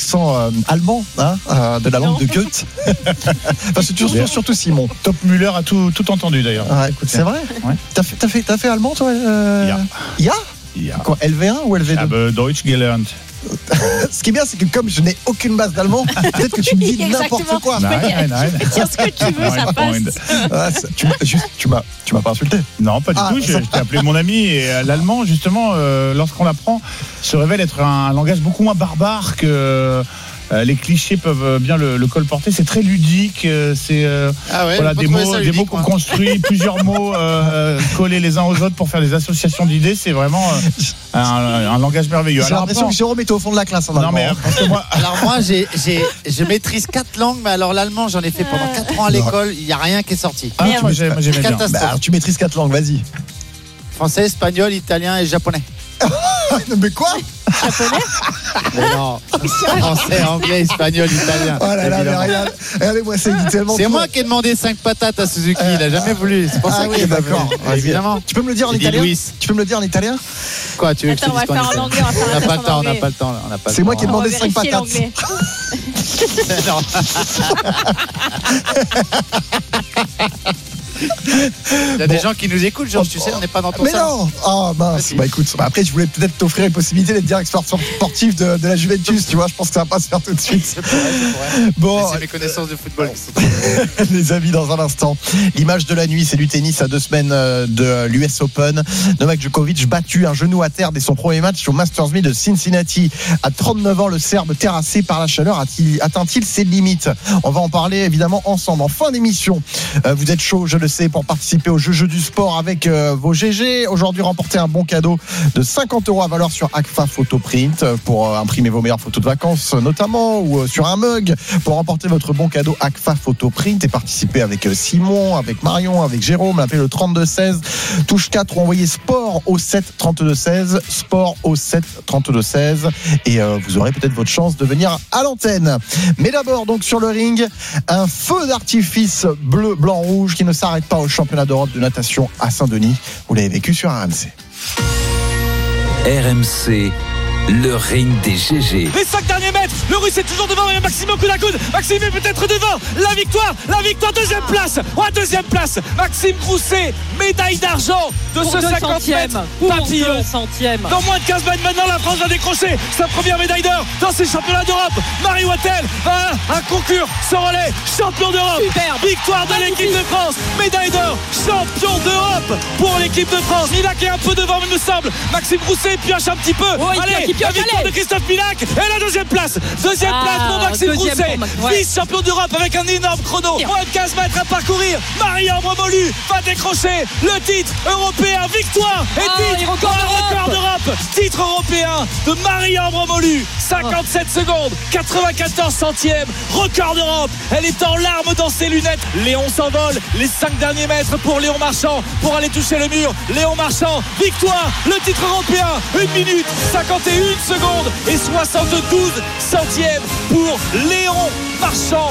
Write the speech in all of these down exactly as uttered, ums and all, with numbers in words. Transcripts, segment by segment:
l'accent euh, allemand hein, euh, de la langue non. de Goethe. Enfin, c'est surtout, surtout Simon. Top Müller a tout, tout entendu d'ailleurs. Ouais, c'est vrai ouais. T'as fait, t'as fait, t'as fait allemand toi euh... Ja. Ja Ja. Quoi, L V un ou L V deux? Ich habe Deutsch gelernt. Ce qui est bien, c'est que comme je n'ai aucune base d'allemand, peut-être que tu me dis n'importe quoi. Tu peux dire ce que tu veux, ça passe. Ah, ça, tu, m'as, juste, tu, m'as, tu m'as pas insulté? Non, pas du ah, tout. Je, je t'ai appelé mon ami. Et l'allemand, justement, euh, lorsqu'on l'apprend, se révèle être un, un langage beaucoup moins barbare que. Euh, les clichés peuvent bien le, le colporter. C'est très ludique. Euh, c'est euh, ah ouais, voilà, des mots, ludique, des mots qu'on construit, plusieurs mots euh, collés les uns aux autres pour faire des associations d'idées. C'est vraiment euh, un, un langage merveilleux. J'ai alors, l'impression que Jérôme était au fond de la classe. En non, mais, euh, moi, alors moi, j'ai, j'ai, je maîtrise quatre langues, mais alors l'allemand, j'en ai fait pendant quatre ans à l'école. Il n'y a rien qui est sorti. Ah, tu, j'ai, moi, j'aimais bien. Bah, alors, tu maîtrises quatre langues. Vas-y. Français, espagnol, italien et japonais. Mais quoi? Japonais? Mais non. Français, anglais, espagnol, italien. Oh là là, mais regarde. Regardez-moi, c'est tellement. C'est moi qui ai demandé cinq patates à Suzuki. Euh, il a jamais voulu. C'est pour ah ça oui, qu'il est d'accord. Ouais, évidemment. Tu peux me le dire en italien? Tu peux me le dire en italien? Quoi, tu veux Attends, que je te dise on va faire en anglais. On n'a pas le temps, on n'a pas le temps. On n'a pas c'est moi qui ai demandé cinq patates. Il y a des bon. gens qui nous écoutent, Georges, tu sais, on n'est pas dans ton mais salon. non. Ah mince. Bah écoute, après je voulais peut-être t'offrir une possibilité d'être directeur sportif de, de la Juventus, tu vois, je pense que ça va pas se faire tout de suite. C'est pour vrai, c'est pour vrai. Bon, mais c'est mes connaissances de football qui sont les amis, dans un instant, l'image de la nuit, c'est du tennis à deux semaines de l'U S Open. Novak Djokovic battu un genou à terre dès son premier match au Masters mille de Cincinnati. À trente-neuf ans, le Serbe terrassé par la chaleur a-t-il, atteint-il ses limites? On va en parler évidemment ensemble. En fin d'émission, vous êtes chaud, je le sais, pour participer au jeu, jeu du sport avec euh, vos G G. Aujourd'hui, remportez un bon cadeau de cinquante euros à valeur sur Agfa Photoprint pour euh, imprimer vos meilleures photos de vacances notamment, ou euh, sur un mug pour remporter votre bon cadeau Agfa Photoprint et participer avec euh, Simon, avec Marion, avec Jérôme. Appelez le trente-deux seize, touche quatre ou envoyez sport au sept trente-deux seize, sport au sept trente-deux seize et euh, vous aurez peut-être votre chance de venir à l'antenne. Mais d'abord, donc sur le ring, un feu d'artifice bleu, blanc, rouge qui ne s'arrête pas au championnat d'Europe de natation à Saint-Denis. Vous l'avez vécu sur R M C. R M C, le ring des G G. Les cinq derniers mètres, le Russe est toujours devant, et Maxime au coude à coude. Maxime est peut-être devant. La victoire, la victoire, deuxième place. Ouais, deuxième place. Maxime Grousset, médaille d'argent de pour ce cinquante mètres papillon. Dans moins de quinze mètres maintenant, la France va décrocher sa première médaille d'or dans ces championnats d'Europe. Marie Wattel va un concurrent ce relais, champion d'Europe. Superbe. Victoire de magnifique. L'équipe de France, médaille d'or, champion d'Europe pour l'équipe de France. Milac est un peu devant, il me semble. Maxime Grousset pioche un petit peu. Oh, allez, la victoire de Christophe Milac et la deuxième place. Deuxième ah, place pour Maxime Grousset, ouais. vice-champion d'Europe avec un énorme chrono. Moins de quinze mètres à parcourir. Marie-Ambre Molu va décrocher le titre européen. Victoire et ah, titre record, record d'Europe. Titre européen de Marie-Ambre Molu. cinquante-sept oh. secondes, quatre-vingt-quatorze centièmes. Record d'Europe. Elle est en larmes dans ses lunettes. Léon s'envole. Les cinq derniers mètres pour Léon Marchand pour aller toucher le mur. Léon Marchand, victoire. Le titre européen. une minute cinquante et une secondes et soixante-douze centièmes pour Léon Marchand.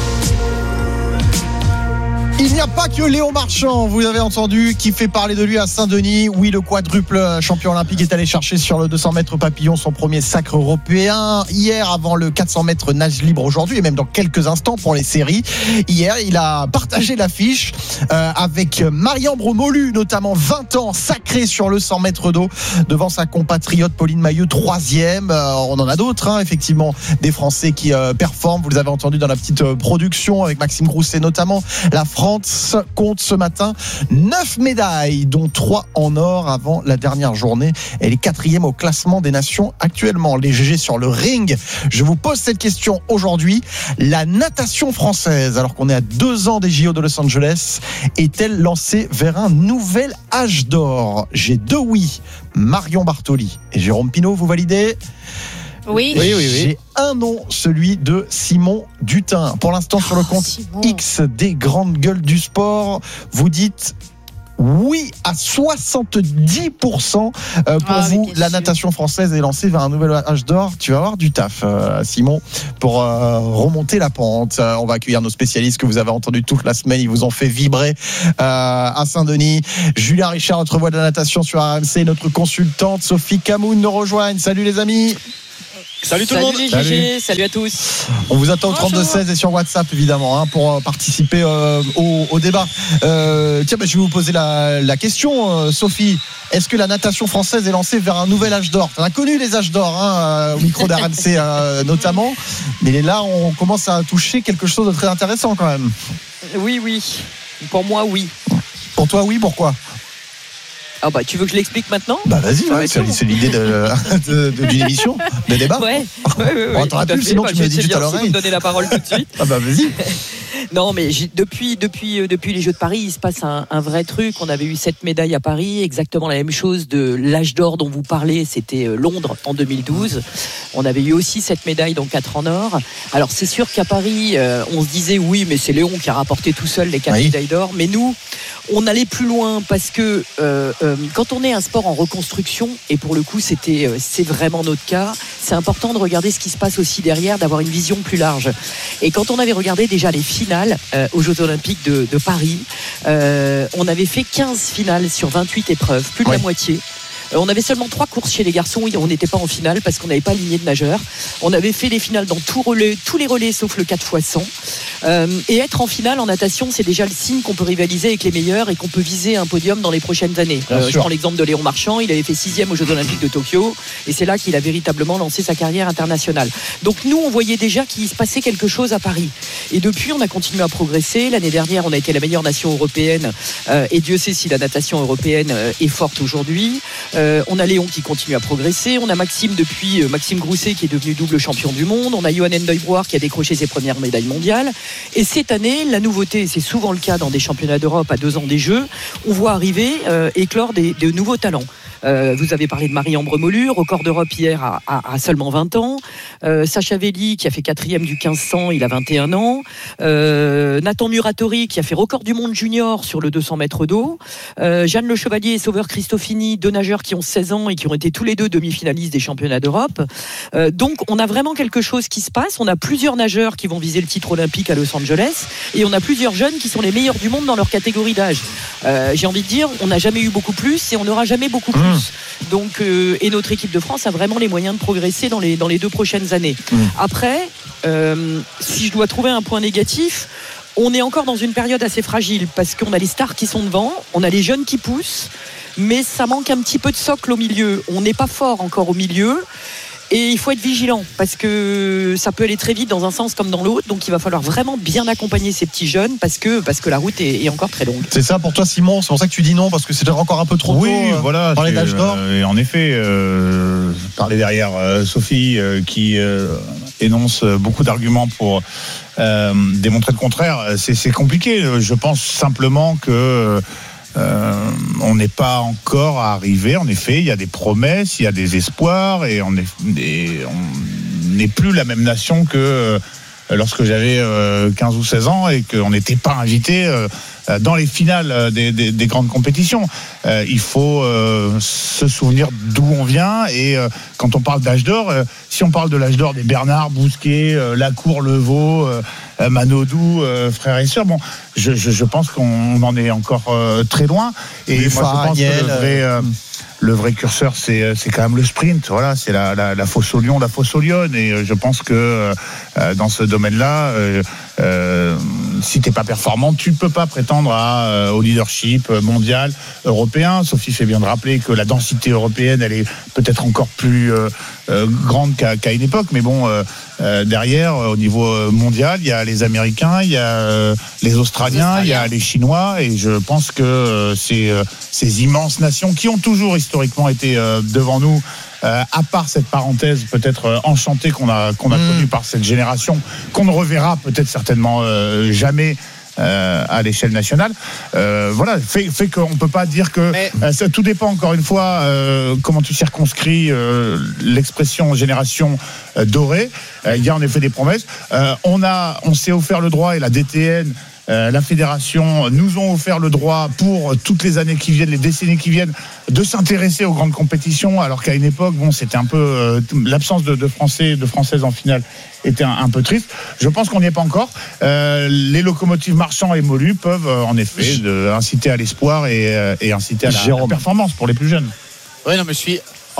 Il n'y a pas que Léon Marchand, vous avez entendu, qui fait parler de lui à Saint-Denis. Oui, le quadruple champion olympique est allé chercher sur le deux cents mètres papillon son premier sacre européen. Hier, avant le quatre cents mètres nage libre aujourd'hui, et même dans quelques instants pour les séries. Hier, il a partagé l'affiche euh, avec Marie-Ambre Molu, notamment vingt ans, sacrée sur le cent mètres d'eau, devant sa compatriote Pauline Mailleux, troisième. Euh, on en a d'autres, hein, effectivement, des Français qui euh, performent. Vous les avez entendus dans la petite euh, production, avec Maxime Grousset notamment. La France compte ce matin neuf médailles, dont trois en or avant la dernière journée. Elle est quatrième au classement des nations actuellement. Les G G sur le ring. Je vous pose cette question aujourd'hui. La natation française, alors qu'on est à deux ans des J O de Los Angeles, est-elle lancée vers un nouvel âge d'or? J'ai deux oui. Marion Bartoli et Jérôme Pinault, vous validez? Oui. Oui, oui, oui. J'ai un nom, celui de Simon Dutin. Pour l'instant, sur le compte oh, X des grandes gueules du sport, vous dites oui à soixante-dix pour cent pour ah, vous. La natation française est lancée vers un nouvel âge d'or. Tu vas avoir du taf, euh, Simon, pour euh, remonter la pente. Euh, on va accueillir nos spécialistes que vous avez entendus toute la semaine. Ils vous ont fait vibrer euh, à Saint-Denis. Julien Richard, notre voix de la natation sur R M C. Notre consultante Sophie Camoun nous rejoigne. Salut les amis. Salut tout salut le monde. les G G, salut à tous. On vous attend au Bonjour. trente-deux seize et sur WhatsApp évidemment hein, pour euh, participer euh, au, au débat. Euh, tiens, bah, je vais vous poser la, la question, euh, Sophie. Est-ce que la natation française est lancée vers un nouvel âge d'or ? On a connu les âges d'or hein, au micro d'R M C euh, notamment, mais là on commence à toucher quelque chose de très intéressant quand même. Oui, oui. Pour moi, oui. Pour toi, oui, pourquoi ? Ah bah tu veux que je l'explique maintenant ? Bah vas-y, Ça va ouais, être c'est, long. c'est l'idée de, de- de- d'une émission, de débat. Ouais, ouais, ouais, ouais, On t'aurait tout à pu, fait. sinon Bah, tu je me vais dis juste essayer à de- si l'oreille. vous me donnez la parole tout de suite. Ah bah vas-y. Non, mais j'ai- depuis, depuis, euh, depuis les Jeux de Paris, il se passe un, un vrai truc. On avait eu sept médailles à Paris, exactement la même chose de l'âge d'or dont vous parlez. C'était euh, Londres en deux mille douze. On avait eu aussi sept médailles, dont quatre en or. Alors c'est sûr qu'à Paris, euh, on se disait oui, mais c'est Léon qui a rapporté tout seul les quatre Oui. médailles d'or. Mais nous, on allait plus loin parce que euh, euh, quand on est un sport en reconstruction, et pour le coup c'était, euh, c'est vraiment notre cas, c'est important de regarder ce qui se passe aussi derrière, d'avoir une vision plus large. Et quand on avait regardé déjà les finales euh, aux Jeux Olympiques de, de Paris, euh, on avait fait quinze finales sur vingt-huit épreuves, plus de Ouais. la moitié. Euh, On avait seulement trois courses chez les garçons, on n'était pas en finale parce qu'on n'avait pas aligné de nageurs. On avait fait les finales dans tout relais, tous les relais sauf le quatre fois cent. Euh, et être en finale en natation, c'est déjà le signe qu'on peut rivaliser avec les meilleurs et qu'on peut viser un podium dans les prochaines années. Bien Euh, je sûr. prends l'exemple de Léon Marchand, il avait fait sixième aux Jeux Olympiques de Tokyo et c'est là qu'il a véritablement lancé sa carrière internationale. Donc nous, on voyait déjà qu'il se passait quelque chose à Paris. Et depuis, on a continué à progresser. L'année dernière, on a été la meilleure nation européenne euh, et Dieu sait si la natation européenne euh, est forte aujourd'hui. Euh, on a Léon qui continue à progresser. On a Maxime depuis, euh, Maxime Grousset qui est devenu double champion du monde. On a Johan Endeuiboer qui a décroché ses premières médailles mondiales. Et cette année, la nouveauté, c'est souvent le cas dans des championnats d'Europe à deux ans des Jeux, on voit arriver, euh, éclore des, de nouveaux talents. Euh, vous avez parlé de Marie-Ambre Molu, record d'Europe hier à, à, à seulement vingt ans. Euh, Sacha Velli qui a fait quatrième du quinze cents, il a vingt et un ans. Euh, Nathan Muratori qui a fait record du monde junior sur le deux cents mètres d'eau. Euh, Jeanne Le Chevalier et Sauveur Christofini, deux nageurs qui ont seize ans et qui ont été tous les deux demi-finalistes des championnats d'Europe. Euh, donc on a vraiment quelque chose qui se passe. On a plusieurs nageurs qui vont viser le titre olympique à Los Angeles et on a plusieurs jeunes qui sont les meilleurs du monde dans leur catégorie d'âge. Euh, j'ai envie de dire, on n'a jamais eu beaucoup plus et on n'aura jamais beaucoup plus. Donc, euh, et notre équipe de France a vraiment les moyens de progresser dans les, dans les deux prochaines années. Mmh. Après, euh, si je dois trouver un point négatif, on est encore dans une période assez fragile parce qu'on a les stars qui sont devant, on a les jeunes qui poussent, mais ça manque un petit peu de socle au milieu. On n'est pas fort encore au milieu. Et il faut être vigilant parce que ça peut aller très vite dans un sens comme dans l'autre. Donc il va falloir vraiment bien accompagner ces petits jeunes parce que, parce que la route est, est encore très longue. C'est ça pour toi, Simon. C'est pour ça que tu dis non parce que c'est encore un peu trop Oui, tôt. euh, voilà. parler c'est, d'âge d'or. euh, et en effet, euh, je parlais derrière euh, Sophie euh, qui euh, énonce beaucoup d'arguments pour euh, démontrer le contraire. C'est, c'est compliqué. Je pense simplement que Euh, on n'est pas encore arrivé. En effet, il y a des promesses, il y a des espoirs, et on est, et on n'est plus la même nation que euh, lorsque j'avais euh, quinze ou seize ans et qu'on n'était pas invité euh, dans les finales des, des, des grandes compétitions. Euh, il faut euh, se souvenir d'où on vient, et euh, quand on parle d'âge d'or, euh, si on parle de l'âge d'or des Bernard, Bousquet, euh, Lacour, Levaux, euh, Manodou, euh, frères et sœurs, bon, je, je, je pense qu'on en est encore euh, très loin. Et Buffard, moi, je pense Agnel, que le vrai, euh, le vrai curseur, c'est, c'est quand même le sprint. Voilà, c'est la, la, la fosse au lion, la fosse au lionne. Et euh, je pense que euh, dans ce domaine-là, euh, euh, si t'es pas performant, tu ne peux pas prétendre à, euh, au leadership mondial, européen. Sophie fait bien de rappeler que la densité européenne, elle est peut-être encore plus euh, euh, grande qu'à, qu'à une époque. Mais bon, euh, euh, derrière, au niveau mondial, il y a les Américains, il y a euh, les Australiens, il y a les Chinois. Et je pense que euh, ces, euh, ces immenses nations qui ont toujours historiquement été euh, devant nous, Euh, à part cette parenthèse peut-être euh, enchantée qu'on a, qu'on a mmh. connue par cette génération, qu'on ne reverra peut-être certainement euh, jamais euh, à l'échelle nationale, euh, voilà, fait, fait qu'on ne peut pas dire que Mais... euh, ça, tout dépend encore une fois euh, comment tu circonscris euh, l'expression génération euh, dorée. Euh, il y a en effet des promesses. Euh, on, a, on s'est offert le droit, et la D T N, Euh, la fédération nous ont offert le droit pour toutes les années qui viennent, les décennies qui viennent, de s'intéresser aux grandes compétitions, alors qu'à une époque, bon, c'était un peu euh, l'absence de, de Français, de Françaises en finale était un, un peu triste. Je pense qu'on n'y est pas encore. Euh, les locomotives Marchand et Molu peuvent euh, en effet de, inciter à l'espoir et, euh, et inciter à la, la performance pour les plus jeunes. Oui, non, mais je suis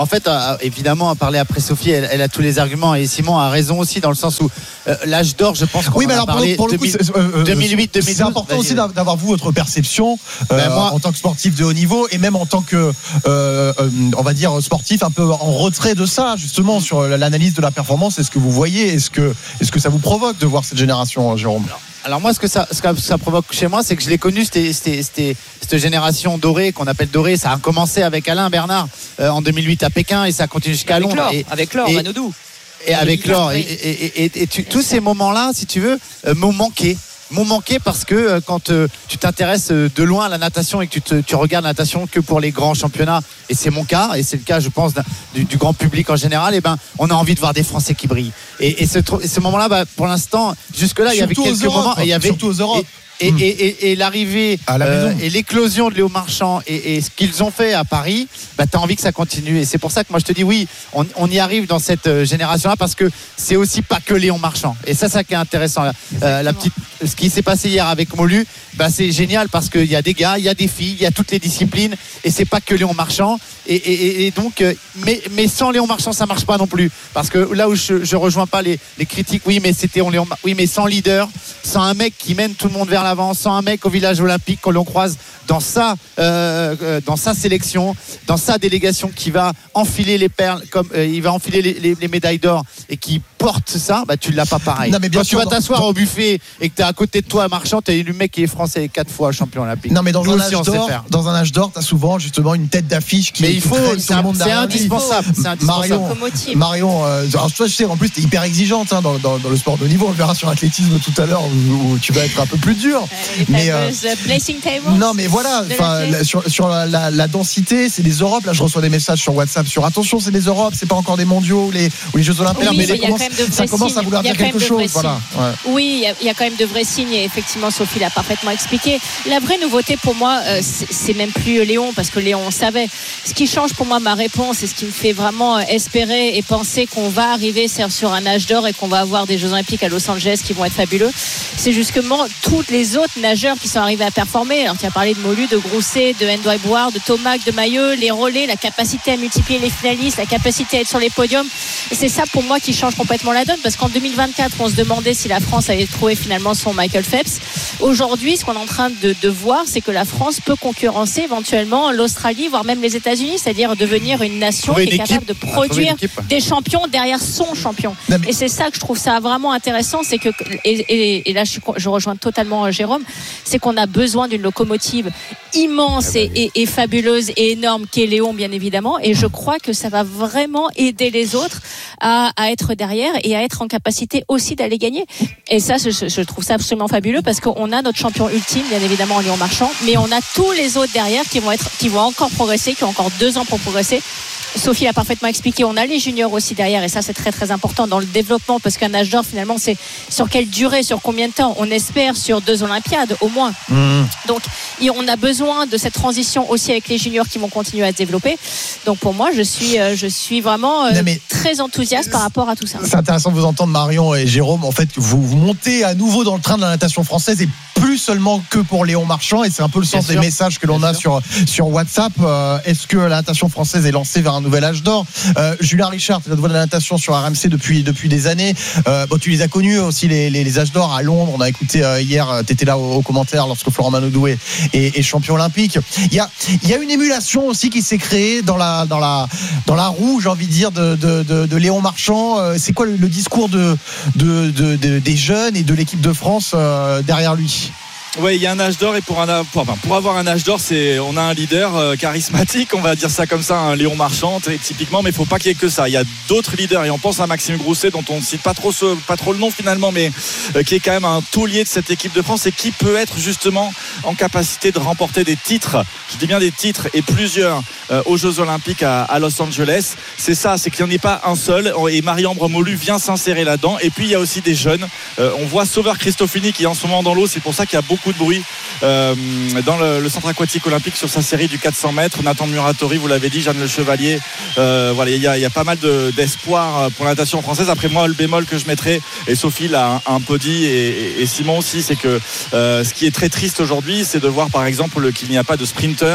en fait, euh, évidemment, à parler après Sophie, elle, elle a tous les arguments et Simon a raison aussi dans le sens où euh, l'âge d'or, je pense qu'on oui, mais en alors a parlé pour le, pour le coup, deux mille, euh, deux mille huit, deux mille douze. C'est important aussi d'avoir vous votre perception euh, ben moi, en tant que sportif de haut niveau et même en tant que, euh, euh, on va dire, sportif un peu en retrait de ça, justement, sur l'analyse de la performance. Est-ce que vous voyez, est-ce que, est-ce que ça vous provoque de voir cette génération, Jérôme ? Alors moi, ce que ça, ce que ça provoque chez moi, c'est que je l'ai connu, c'était, c'était, c'était cette génération dorée qu'on appelle dorée. Ça a commencé avec Alain Bernard euh, en deux mille huit à Pékin et ça continue jusqu'à avec Londres. Laure, Et, avec Laure, et, Manodou. Et avec Laure. Oui. Et, et, et, et tu, tous ces moments-là, si tu veux, euh, m'ont manqué. m'ont manqué parce que euh, quand euh, tu t'intéresses euh, de loin à la natation et que tu, te, tu regardes la natation que pour les grands championnats, et c'est mon cas, et c'est le cas, je pense, du, du grand public en général, et ben, on a envie de voir des Français qui brillent. Et, et ce, et ce moment-là, bah, pour l'instant, jusque-là, il y avait quelques Europe, moments, et il y avait surtout aux Europes. Et, et, et, et l'arrivée euh, et l'éclosion de Léo Marchand et, et ce qu'ils ont fait à Paris, bah, tu as envie que ça continue. Et c'est pour ça que moi je te dis oui, on, on y arrive dans cette euh, génération-là parce que c'est aussi pas que Léon Marchand. Et ça, ça qui est intéressant. Euh, la petite, ce qui s'est passé hier avec Molu, bah, c'est génial parce qu'il y a des gars, il y a des filles, il y a toutes les disciplines et c'est pas que Léon Marchand. Et, et, et donc, euh, mais, mais sans Léon Marchand, ça marche pas non plus. Parce que là où je, je rejoins pas les, les critiques, oui, mais c'était on Léon, oui, mais sans leader, sans un mec qui mène tout le monde vers la avant, sans un mec au village olympique qu'on l'on croise dans sa, euh, dans sa sélection, dans sa délégation qui va enfiler les perles, comme euh, il va enfiler les, les, les médailles d'or et qui porte ça, bah, tu ne l'as pas pareil. Non, mais bien Quand sûr, tu vas t'asseoir dans... au buffet et que tu es à côté de toi Marchand, tu as le mec qui est français quatre fois champion olympique. Non, mais dans, Nous un aussi, âge, d'or, dans un âge d'or, tu as souvent justement une tête d'affiche qui mais est il faut, c'est, un, c'est indispensable. C'est indispensable. Marion, Marion euh, alors toi, je sais, en plus, tu es hyper exigeante hein, dans, dans, dans le sport de haut niveau. On le verra sur l'athlétisme tout à l'heure où, où tu vas être un peu plus dur. Euh, mais, euh, non, mais voilà, la, sur, sur la, la, la densité, c'est des Europes. Là, je reçois des messages sur WhatsApp sur attention, c'est des Europes, c'est pas encore des mondiaux ou les, ou les Jeux Olympiques. Oui, mais mais ça, commence, ça commence à vouloir dire quelque chose. Voilà. Ouais. Oui, il y, y a quand même de vrais signes et effectivement, Sophie l'a parfaitement expliqué. La vraie nouveauté pour moi, euh, c'est, c'est même plus Léon, parce que Léon, on savait. Ce qui change pour moi ma réponse et ce qui me fait vraiment espérer et penser qu'on va arriver sur un âge d'or et qu'on va avoir des Jeux Olympiques à Los Angeles qui vont être fabuleux, c'est justement tous les autres nageurs qui sont arrivés à performer. Alors, tu as parlé de Molu, de Grousset, de Ndoye Bouard, de Tomac, de Mailleux, les relais, la capacité à multiplier les finalistes, la capacité à être sur les podiums. Et c'est ça pour moi qui change complètement la donne, parce qu'en deux mille vingt-quatre, on se demandait si la France allait trouver finalement son Michael Phelps. Aujourd'hui, ce qu'on est en train de, de voir, c'est que la France peut concurrencer éventuellement l'Australie, voire même les États-Unis, c'est-à-dire devenir une nation qui est capable de produire des champions derrière son champion. Mais... Et c'est ça que je trouve ça vraiment intéressant, c'est que et, et, et là je, je rejoins totalement Jérôme, c'est qu'on a besoin d'une locomotive immense et, et, et fabuleuse et énorme qu'est Léon, bien évidemment, et je crois que ça va vraiment aider les autres à, à être derrière et à être en capacité aussi d'aller gagner. Et ça, je, je trouve ça absolument fabuleux parce qu'on a notre champion ultime, bien évidemment, en Léon Marchand, mais on a tous les autres derrière qui vont être, qui vont encore progresser, qui ont encore deux ans pour progresser. Sophie l'a parfaitement expliqué, on a les juniors aussi derrière et ça c'est très très important dans le développement parce qu'un âge d'or finalement c'est sur quelle durée, sur combien de temps, on espère sur deux Olympiades au moins. Mmh. Donc on a besoin de cette transition aussi avec les juniors qui vont continuer à se développer. Donc pour moi je suis, je suis vraiment euh, non, très enthousiaste par rapport à tout ça. C'est intéressant de vous entendre Marion et Jérôme, en fait vous, vous montez à nouveau dans le train de la natation française et plus seulement que pour Léon Marchand et c'est un peu le sens Bien des sûr. messages que l'on Bien a sûr. sur, sur WhatsApp. Euh, est-ce que la natation française est lancée vers un nouvel âge d'or? euh, Julien Richard, tu es la voix de la natation sur R M C depuis, depuis des années. Euh, bon, tu les as connus aussi, les, les, les âges d'or à Londres. On a écouté euh, hier, tu étais là au, au commentaire lorsque Florent Manodou est, est, est champion olympique. Il y a, il y a une émulation aussi qui s'est créée dans la, dans la, dans la roue, j'ai envie de dire, de, de, de, de Léon Marchand. Euh, c'est quoi le, le discours de, de, de, de, des jeunes et de l'équipe de France euh, derrière lui? Oui, il y a un âge d'or et pour, un, pour, enfin, pour avoir un âge d'or, c'est, on a un leader euh, charismatique, on va dire ça comme ça, un Léon Marchand typiquement, mais il ne faut pas qu'il y ait que ça. Il y a d'autres leaders et on pense à Maxime Grousset dont on ne cite pas trop, ce, pas trop le nom finalement, mais euh, qui est quand même un taulier de cette équipe de France et qui peut être justement en capacité de remporter des titres, je dis bien des titres et plusieurs euh, aux Jeux Olympiques à, à Los Angeles. C'est ça, c'est qu'il n'y en ait pas un seul et Marie-Ambre Molu vient s'insérer là-dedans. Et puis il y a aussi des jeunes. Euh, on voit Sauveur Christofini qui est en ce moment dans l'eau, c'est pour ça qu'il y a beaucoup de bruit euh, dans le, le centre aquatique olympique sur sa série du quatre cents mètres. Nathan Muratori, vous l'avez dit, Jeanne Le Chevalier, euh, voilà, il y, y a pas mal de, d'espoir pour la natation française. Après moi, le bémol que je mettrais, et Sophie l'a un, un peu dit et, et, et Simon aussi, c'est que euh, ce qui est très triste aujourd'hui, c'est de voir par exemple qu'il n'y a pas de sprinter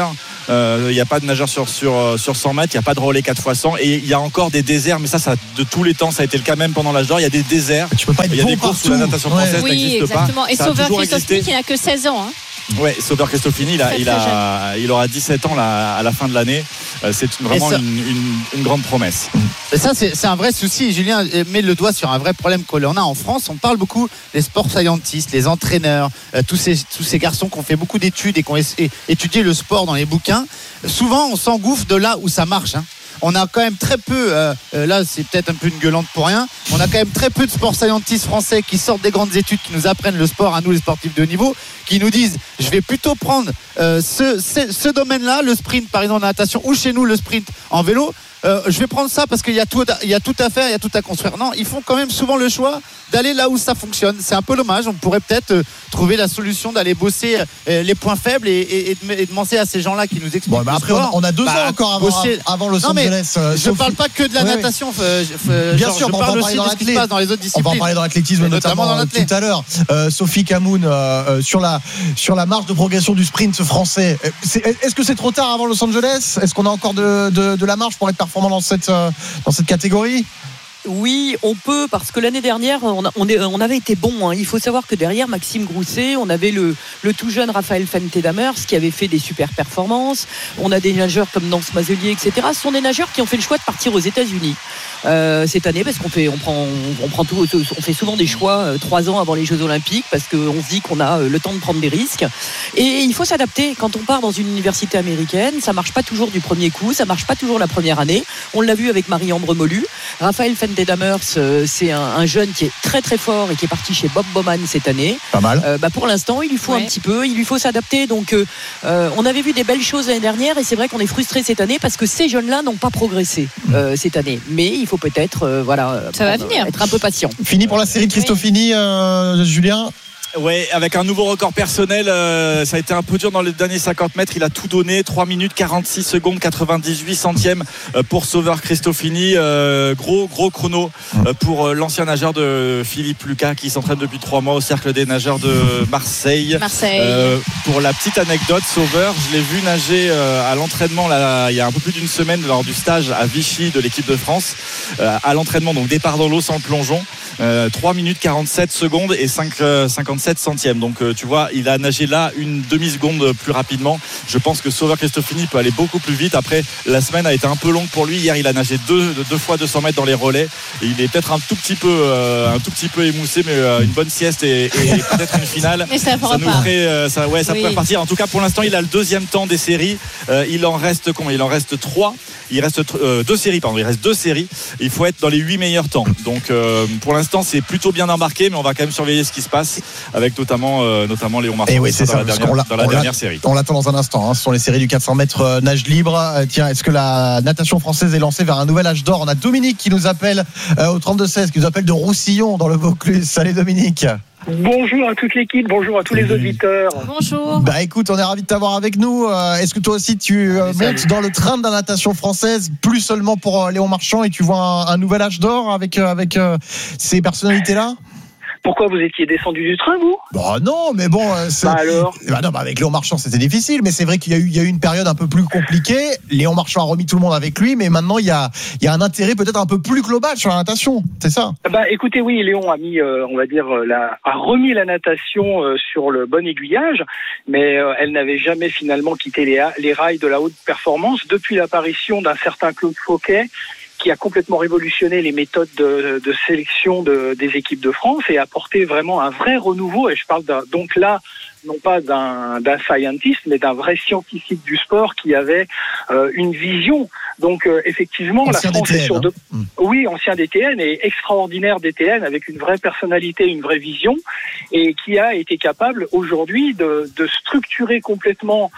Il euh, n'y a pas de nageurs sur, sur, sur cent mètres, il n'y a pas de relais quatre fois cent. Et il y a encore des déserts, mais ça, ça, de tous les temps, ça a été le cas même pendant l'âge d'or. Il y a des déserts. Tu peux pas être il y a bon des courses partout. où la natation française oui, n'existe exactement. pas. Et Sauveur Christofini, qui n'a que seize ans. Hein. Ouais, Sauveur Christofini, il, a, très, il, a, il aura dix-sept ans là, à la fin de l'année. C'est vraiment ça, une, une, une grande promesse. Et ça, c'est, c'est un vrai souci. Julien met le doigt sur un vrai problème qu'on a en France. On parle beaucoup des sport scientists, les entraîneurs, euh, tous, ces, tous ces garçons qui ont fait beaucoup d'études et qui ont étudié le sport dans les bouquins. Souvent, on s'engouffre de là où ça marche. Hein. On a quand même très peu, euh, là c'est peut-être un peu une gueulante pour rien, on a quand même très peu de sport scientists français qui sortent des grandes études, qui nous apprennent le sport à nous les sportifs de haut niveau, qui nous disent je vais plutôt prendre euh, ce, ce, ce domaine-là, le sprint par exemple en natation, ou chez nous le sprint en vélo. Euh, je vais prendre ça parce qu'il y a tout, il y a tout à faire, il y a tout à construire. Non, ils font quand même souvent le choix d'aller là où ça fonctionne. C'est un peu dommage. On pourrait peut-être euh, trouver la solution d'aller bosser euh, les points faibles et, et, et, de, et de demander à ces gens-là qui nous expliquent. Bon, bah après, on a deux bah, ans encore avant, bosser... avant Los non, mais Angeles. Euh, je ne parle pas que de la oui, natation. Oui. Euh, Bien genre, sûr, je on parle va aussi dans de ce qui se passe dans les autres disciplines. On va parler dans l'athlétisme notamment, notamment dans tout à l'heure. Euh, Sophie Camoun, euh, sur la sur la marge de progression du sprint français. C'est, est-ce que c'est trop tard avant Los Angeles ? Est-ce qu'on a encore de, de, de la marge pour être performant dans cette euh, dans cette catégorie ? Oui, on peut, parce que l'année dernière, on, a, on, est, on avait été bon. Hein. Il faut savoir que derrière Maxime Grousset, on avait le, le tout jeune Raphaël Fente-Damers qui avait fait des super performances. On a des nageurs comme Nance Mazelier, et cetera. Ce sont des nageurs qui ont fait le choix de partir aux États-Unis euh, cette année, parce qu'on fait, on prend, on prend tout, on fait souvent des choix euh, trois ans avant les Jeux Olympiques, parce qu'on se dit qu'on a euh, le temps de prendre des risques. Et il faut s'adapter. Quand on part dans une université américaine, ça marche pas toujours du premier coup, ça marche pas toujours la première année. On l'a vu avec Marie-Ambre Molu. Raphaël Fente-Damers, euh, c'est un, un jeune qui est très très fort et qui est parti chez Bob Bowman cette année. Pas mal. Euh, bah pour l'instant, il lui faut ouais. un petit peu, il lui faut s'adapter. Donc, euh, euh, on avait vu des belles choses l'année dernière et c'est vrai qu'on est frustré cette année parce que ces jeunes-là n'ont pas progressé euh, cette année. Mais il faut peut-être, euh, voilà, ça va venir. Être un peu patient. Fini pour la série Christofini, euh, Julien. Ouais, avec un nouveau record personnel, euh, ça a été un peu dur dans les derniers cinquante mètres. Il a tout donné, trois minutes quarante-six secondes quatre-vingt-dix-huit centièmes pour Sauveur Christofini. Euh, gros gros chrono euh, pour l'ancien nageur de Philippe Lucas qui s'entraîne depuis trois mois au Cercle des nageurs de Marseille. Marseille. Euh, pour la petite anecdote, Sauveur, je l'ai vu nager euh, à l'entraînement là, il y a un peu plus d'une semaine lors du stage à Vichy de l'équipe de France. Euh, à l'entraînement, donc départ dans l'eau sans le plongeon. Euh, trois minutes quarante-sept secondes et cinq, euh, cinquante-sept centièmes. Donc euh, tu vois, il a nagé là une demi-seconde plus rapidement. Je pense que Sauveur Christofini peut aller beaucoup plus vite. Après, la semaine a été un peu longue pour lui. Hier, il a nagé deux, deux fois deux cents mètres dans les relais. Et il est peut-être un tout petit peu, euh, un tout petit peu émoussé, mais euh, une bonne sieste et, et peut-être une finale. Mais ça, ça nous ferait, euh, ça, ouais, ça oui. peut repartir. En tout cas, pour l'instant, il a le deuxième temps des séries. Euh, il en reste combien ? Il en reste trois. Il reste euh, deux séries, pardon. Il reste deux séries. Il faut être dans les huit meilleurs temps. Donc, euh, pour l'instant, c'est plutôt bien embarqué, mais on va quand même surveiller ce qui se passe avec notamment, euh, notamment Léon Marchand oui, dans, ça, la dernière, l'a, dans la dernière série. On l'attend dans un instant. Hein. Ce sont les séries du quatre cents mètres euh, nage libre. Euh, tiens, est-ce que la natation française est lancée vers un nouvel âge d'or ? On a Dominique qui nous appelle euh, au trente-deux seize, qui nous appelle de Roussillon dans le Vaucluse. Salut Dominique. Bonjour à toute l'équipe, bonjour à tous les auditeurs. Bonjour. Bah écoute, on est ravis de t'avoir avec nous. Euh, est-ce que toi aussi tu euh, montes dans le train de la natation française, plus seulement pour euh, Léon Marchand, et tu vois un, un nouvel âge d'or avec, euh, avec euh, ces personnalités-là ? Pourquoi vous étiez descendu du train, vous ? Bah non, mais bon. C'est... Bah alors bah non, bah avec Léon Marchand, c'était difficile, mais c'est vrai qu'il y a eu, il y a eu une période un peu plus compliquée. Léon Marchand a remis tout le monde avec lui, mais maintenant il y a, il y a un intérêt peut-être un peu plus global sur la natation, c'est ça ? Bah écoutez, oui, Léon a mis, euh, on va dire, la, a remis la natation euh, sur le bon aiguillage, mais euh, elle n'avait jamais finalement quitté les, les rails de la haute performance depuis l'apparition d'un certain Claude Fauquet, qui a complètement révolutionné les méthodes de, de sélection de, des équipes de France et apporté vraiment un vrai renouveau. Et je parle d'un, donc là, non pas d'un, d'un scientist, mais d'un vrai scientifique du sport qui avait euh, une vision. Donc euh, effectivement, ancien la France D T N, est sur deux. Hein. Oui, ancien D T N et extraordinaire D T N avec une vraie personnalité, une vraie vision, et qui a été capable aujourd'hui de, de structurer complètement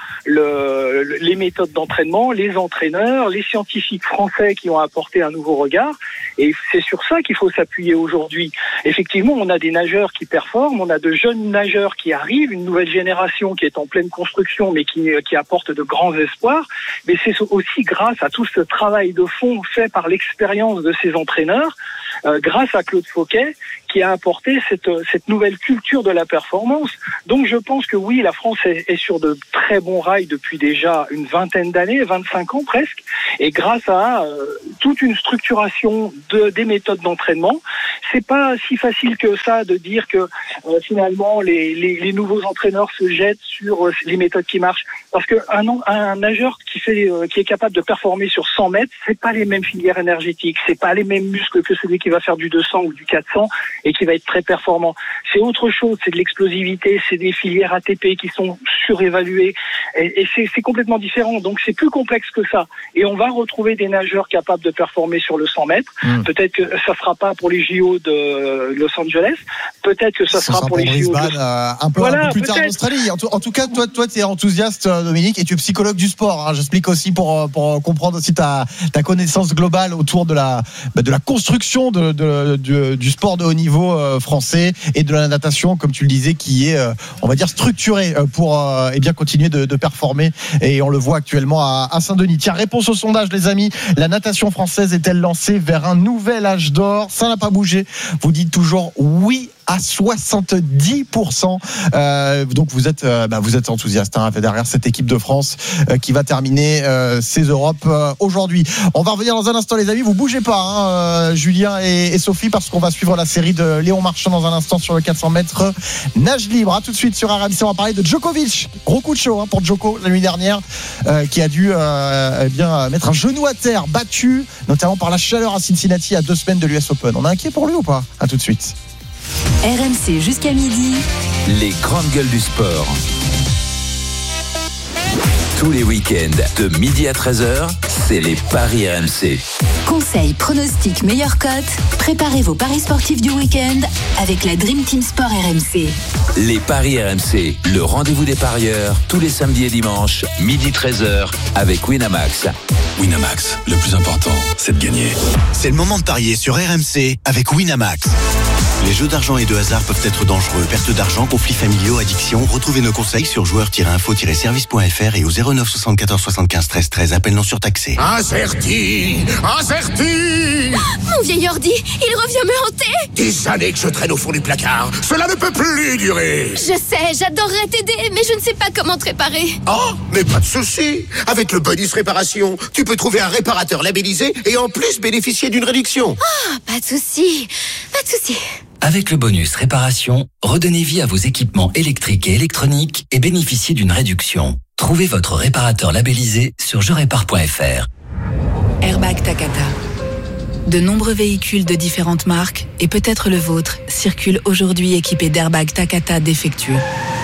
le, les méthodes d'entraînement, les entraîneurs, les scientifiques français qui ont apporté un nouveau regard. Et c'est sur ça qu'il faut s'appuyer aujourd'hui. Effectivement, on a des nageurs qui performent, on a de jeunes nageurs qui arrivent, une nouvelle génération qui est en pleine construction, mais qui, qui apporte de grands espoirs. Mais c'est aussi grâce à tout ce travail de fond fait par l'expérience de ces entraîneurs, euh, grâce à Claude Fauquet, qui a apporté cette, cette nouvelle culture de la performance. Donc je pense que oui, la France est, est sur de très bons rails depuis déjà une vingtaine d'années, vingt-cinq ans presque, et grâce à euh, toute une structuration de, des méthodes d'entraînement. C'est pas si facile que ça de dire que euh, finalement les, les, les nouveaux entraîneurs se jettent sur euh, les méthodes qui marchent, parce que un, un nageur qui fait euh, qui est capable de performer sur cent mètres, c'est pas les mêmes filières énergétiques, c'est pas les mêmes muscles que celui qui va faire du deux cents ou du quatre cents et qui va être très performant. C'est autre chose, c'est de l'explosivité, c'est des filières A T P qui sont surévaluées et, et c'est, c'est complètement différent. Donc c'est plus complexe que ça. Et on va retrouver des nageurs capables de performer sur le cent mètres. Mmh. Peut-être que ça sera pas pour les J O de Los Angeles. Peut-être que ça, ça sera pour, pour les J O de... euh, un peu, voilà, un peu plus peut-être. tard en Australie. En tout, en tout cas, toi, toi, tu es enthousiaste, Dominique, et tu es psychologue du sport. Hein. J'explique aussi pour pour comprendre aussi ta ta connaissance globale autour de la de la construction de, de, de du sport de haut niveau euh, français et de la natation, comme tu le disais, qui est, euh, on va dire, structuré pour euh, eh bien continuer de, de performer. Et on le voit actuellement à, à Saint-Denis. Tiens, réponse au sondage, les amis. La natation française est-elle lancée vers un nouvel âge d'or? Ça n'a pas bougé. Vous dites toujours oui à soixante-dix pour cent. Euh, donc vous êtes, euh, bah vous êtes enthousiaste hein, derrière cette équipe de France euh, qui va terminer euh, ces Europes euh, aujourd'hui. On va revenir dans un instant, les amis. Vous bougez pas, hein, euh, Julien et, et Sophie, parce qu'on va suivre la série de Léon Marchand dans un instant sur le quatre cents mètres nage libre. À tout de suite sur R M C. On va parler de Djokovic. Gros coup de chaud hein, pour Djoko la nuit dernière, euh, qui a dû euh, eh bien mettre un genou à terre, battu notamment par la chaleur à Cincinnati à deux semaines de l'U S Open. On est inquiet pour lui ou pas? À tout de suite. R M C jusqu'à midi. Les grandes gueules du sport. Tous les week-ends, de midi à treize heures, c'est les paris R M C. Conseils, pronostics, meilleures cotes. Préparez vos paris sportifs du week-end avec la Dream Team Sport R M C. Les paris R M C, le rendez-vous des parieurs, tous les samedis et dimanches, midi treize heures, avec Winamax. Winamax, le plus important, c'est de gagner. C'est le moment de parier sur R M C avec Winamax. Les jeux d'argent et de hasard peuvent être dangereux. Perte d'argent, conflits familiaux, addiction. Retrouvez nos conseils sur joueurs tiret info tiret service point f r et au zéro neuf soixante-quatorze soixante-quinze treize treize. Appel non surtaxé. Incerti, incerti. Mon vieil ordi, il revient me hanter. Des années que je traîne au fond du placard. Cela ne peut plus durer. Je sais, j'adorerais t'aider, mais je ne sais pas comment te réparer. Oh, mais pas de souci. Avec le bonus réparation, tu peux trouver un réparateur labellisé et en plus bénéficier d'une réduction. Ah, oh, pas de souci, pas de souci. Avec le bonus réparation, redonnez vie à vos équipements électriques et électroniques et bénéficiez d'une réduction. Trouvez votre réparateur labellisé sur je répare point f r. Airbag Takata. De nombreux véhicules de différentes marques, et peut-être le vôtre, circulent aujourd'hui équipés d'airbags Takata défectueux.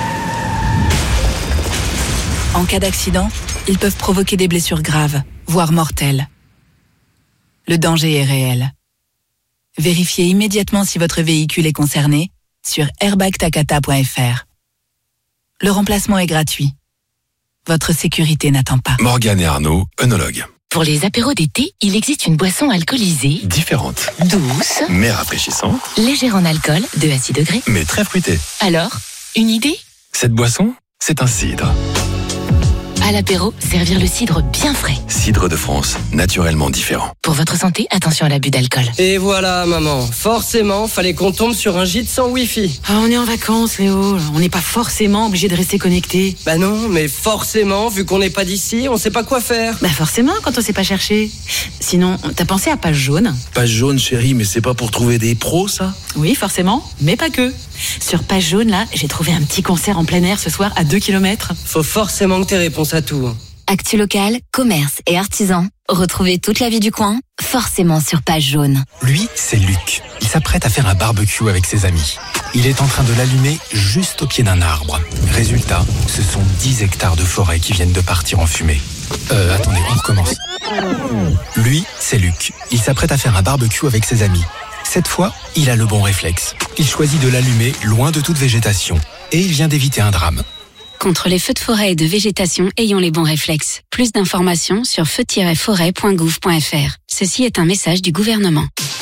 En cas d'accident, ils peuvent provoquer des blessures graves, voire mortelles. Le danger est réel. Vérifiez immédiatement si votre véhicule est concerné sur airbag takata point f r. Le remplacement est gratuit. Votre sécurité n'attend pas. Morgane et Arnaud, œnologues. Pour les apéros d'été, il existe une boisson alcoolisée, différente, douce, mais rafraîchissante, légère en alcool, deux à six degrés, mais très fruitée. Alors, une idée? Cette boisson, c'est un cidre. À l'apéro, servir le cidre bien frais. Cidre de France, naturellement différent. Pour votre santé, attention à l'abus d'alcool. Et voilà, maman. Forcément, fallait qu'on tombe sur un gîte sans wifi. Ah, on est en vacances, Léo. On n'est pas forcément obligé de rester connecté. Bah non, mais forcément, vu qu'on n'est pas d'ici, on sait pas quoi faire. Bah forcément, quand on sait pas chercher. Sinon, t'as pensé à Page Jaune? Page Jaune, chérie, mais c'est pas pour trouver des pros, ça? Oui, forcément, mais pas que. Sur Page Jaune, là, j'ai trouvé un petit concert en plein air ce soir à deux kilomètres. Faut forcément que t'aies réponse à tout. Actu local, commerce et artisans. Retrouvez toute la vie du coin, forcément sur Page Jaune. Lui, c'est Luc. Il s'apprête à faire un barbecue avec ses amis. Il est en train de l'allumer juste au pied d'un arbre. Résultat, ce sont dix hectares de forêt qui viennent de partir en fumée. Euh, attendez, on recommence. Lui, c'est Luc. Il s'apprête à faire un barbecue avec ses amis. Cette fois, il a le bon réflexe. Il choisit de l'allumer loin de toute végétation. Et il vient d'éviter un drame. Contre les feux de forêt et de végétation, ayons les bons réflexes. Plus d'informations sur feu tiret forêt point gouv point f r. Ceci est un message du gouvernement.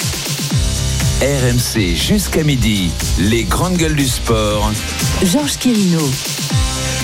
R M C jusqu'à midi, les grandes gueules du sport. Georges Quirino.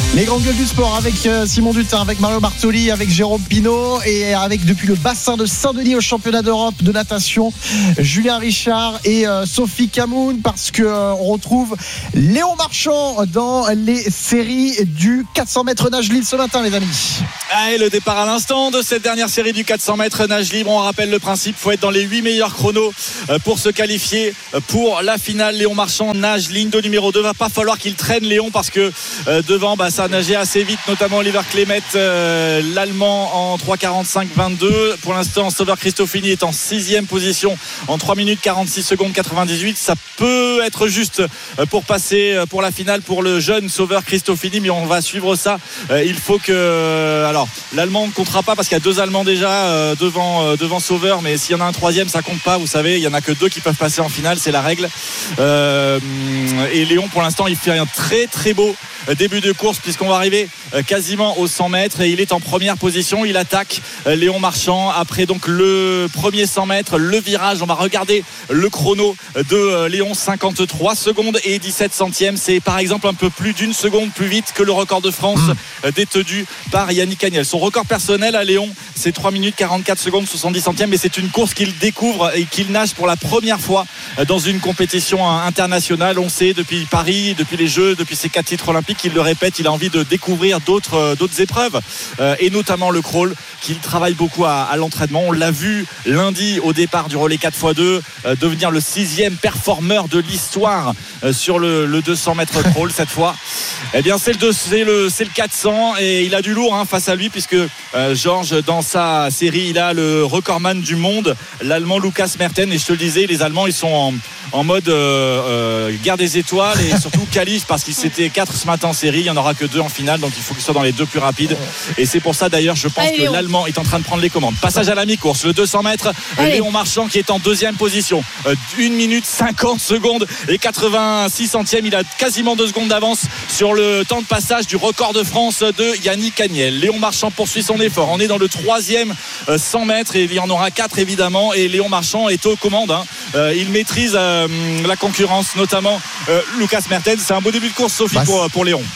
Les grandes gueules du sport avec Simon Dutin, avec Mario Bartoli, avec Jérôme Pinault et avec depuis le bassin de Saint-Denis au championnat d'Europe de natation, Julien Richard et euh, Sophie Camoun, parce que euh, on retrouve Léon Marchand dans les séries du quatre cents mètres nage libre ce matin, les amis. Ah, et le départ à l'instant de cette dernière série du quatre cents mètres nage libre. On rappelle le principe, il faut être dans les huit meilleurs chronos pour se qualifier pour la finale. Léon Marchand nage ligne de numéro deux. Va pas falloir qu'il traîne Léon, parce que euh, devant bah, ça a nagé assez vite, notamment Oliver Clémet, euh, l'Allemand en trois quarante-cinq vingt-deux. Pour l'instant, Sauber Christofini est en sixième position en trois minutes quarante-six secondes quatre-vingt-dix-huit. Ça peut être juste pour passer pour la finale pour le jeune Sauber Christofini, mais on va suivre ça. Euh, il faut que... Alors, l'Allemand ne comptera pas, parce qu'il y a deux Allemands déjà euh, devant, euh, devant Sauber, mais s'il y en a un troisième, ça compte pas. Vous savez, il y en a que deux qui peuvent passer en finale, c'est la règle. Euh, et Léon, pour l'instant, il fait un très très beau début de course, puisqu'on va arriver quasiment aux cent mètres et il est en première position. Il attaque Léon Marchand après donc le premier cent mètres, le virage. On va regarder le chrono de Léon, cinquante-trois secondes et dix-sept centièmes. C'est par exemple un peu plus d'une seconde plus vite que le record de France mmh. détenu par Yannick Agnel. Son record personnel à Léon, c'est trois minutes quarante-quatre secondes soixante-dix centièmes, mais c'est une course qu'il découvre et qu'il nage pour la première fois dans une compétition internationale. On sait depuis Paris, depuis les Jeux, depuis ses quatre titres olympiques, il le répète, il a envie de découvrir d'autres, d'autres épreuves euh, et notamment le crawl, qu'il travaille beaucoup à, à l'entraînement. On l'a vu lundi au départ du relais quatre fois deux euh, devenir le sixième performeur de l'histoire euh, sur le, le deux cents mètres crawl cette fois. Eh bien c'est le, deux, c'est, le, c'est le quatre cents et il a du lourd hein, face à lui, puisque euh, Georges dans sa série il a le recordman du monde, l'Allemand Lukas Mertens, et je te le disais, les Allemands ils sont en, en mode euh, euh, guerre des étoiles et surtout qualif, parce qu'ils étaient quatre ce matin en série, il n'y en aura que deux en finale, donc il faut qu'ils soient dans les deux plus rapides, et c'est pour ça d'ailleurs je pense Allez, que Léon. l'Allemand est en train de prendre les commandes. Passage à la mi-course, le deux cents mètres, Allez. Léon Marchand qui est en deuxième position, une minute cinquante secondes et quatre-vingt-six centièmes, il a quasiment deux secondes d'avance sur le temps de passage du record de France de Yannick Agnel. Léon Marchand poursuit son effort, on est dans le troisième cent mètres et il y en aura quatre évidemment, et Léon Marchand est aux commandes hein. euh, il maîtrise euh, la concurrence, notamment euh, Lukas Mertens. C'est un beau début de course, Sophie, bah, pour, pour Léon.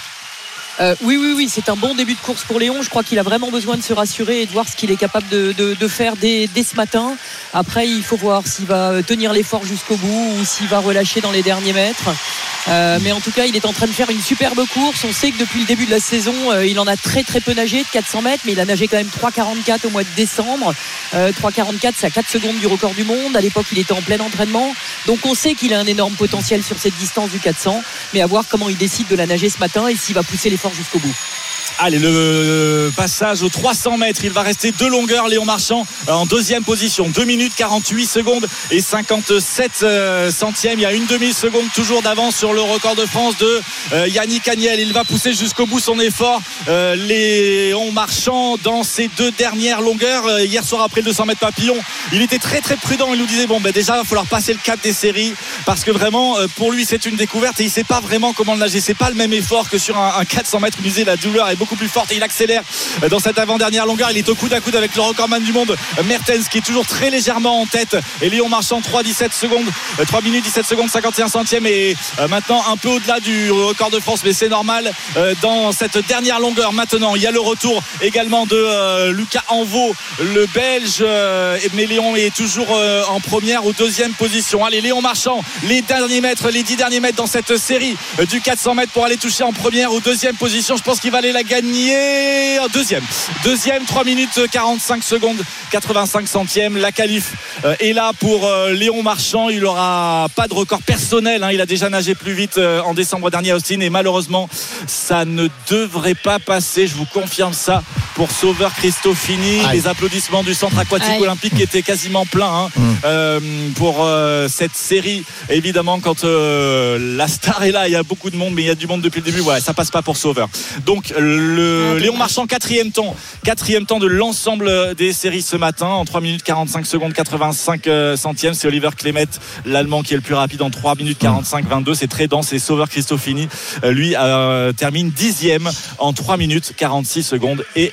Euh, oui, oui, oui, c'est un bon début de course pour Léon. Je crois qu'il a vraiment besoin de se rassurer et de voir ce qu'il est capable de, de, de faire dès, dès ce matin. Après, il faut voir s'il va tenir l'effort jusqu'au bout ou s'il va relâcher dans les derniers mètres. Euh, mais en tout cas, il est en train de faire une superbe course. On sait que depuis le début de la saison, euh, il en a très très peu nagé de quatre cents mètres, mais il a nagé quand même trois quarante-quatre au mois de décembre. Euh, trois quarante-quatre, c'est à quatre secondes du record du monde. À l'époque, il était en plein entraînement. Donc on sait qu'il a un énorme potentiel sur cette distance du quatre cents, mais à voir comment il décide de la nager ce matin et s'il va pousser l'effort jusqu'au bout. Allez, le passage aux trois cents mètres, il va rester deux longueurs. Léon Marchand en deuxième position, deux minutes quarante-huit secondes et cinquante-sept centièmes. Il y a une demi-seconde toujours d'avance sur le record de France de euh, Yannick Agnel. Il va pousser jusqu'au bout son effort. Euh, Léon Marchand dans ses deux dernières longueurs. Euh, hier soir après le deux cents mètres papillon, il était très très prudent. Il nous disait bon ben déjà il va falloir passer le cap des séries, parce que vraiment euh, pour lui c'est une découverte et il sait pas vraiment comment le nager. C'est pas le même effort que sur un, un quatre cents mètres. Il disait la douleur est beaucoup plus forte et il accélère dans cette avant-dernière longueur. Il est au coude à coude avec le recordman du monde Mertens, qui est toujours très légèrement en tête, et Léon Marchand trois dix-sept secondes, trois minutes dix-sept secondes cinquante et un centièmes, et maintenant un peu au-delà du record de France, mais c'est normal dans cette dernière longueur. Maintenant il y a le retour également de euh, Lucas Anvaux, le Belge, euh, mais Léon est toujours euh, en première ou deuxième position. Allez, Léon Marchand, les derniers mètres, les dix derniers mètres dans cette série euh, du quatre cents mètres pour aller toucher en première ou deuxième position. Je pense qu'il va aller la gagner en deuxième. Deuxième, trois minutes quarante-cinq secondes, quatre-vingt-cinq centièmes. La qualif euh, est là pour euh, Léon Marchand. Il n'aura pas de record personnel. Hein. Il a déjà nagé plus vite euh, en décembre dernier à Austin, et malheureusement, ça ne devrait pas passer. Je vous confirme ça pour Sauber Christofini. Aïe. Les applaudissements du centre aquatique Aïe. olympique étaient quasiment pleins hein, mmh. euh, pour euh, cette série. Évidemment, quand euh, la star est là, il y a beaucoup de monde, mais il y a du monde depuis le début. Ouais, ça passe pas pour Sauber. Donc le ah, Léon Marchand, quatrième temps, quatrième temps de l'ensemble des séries ce matin en trois minutes quarante-cinq secondes quatre-vingt-cinq centièmes. C'est Oliver Clémet, l'Allemand, qui est le plus rapide en trois minutes quarante-cinq vingt-deux. C'est très dense. Et Sauber Christofini, lui, euh, termine dixième en trois minutes quarante-six secondes et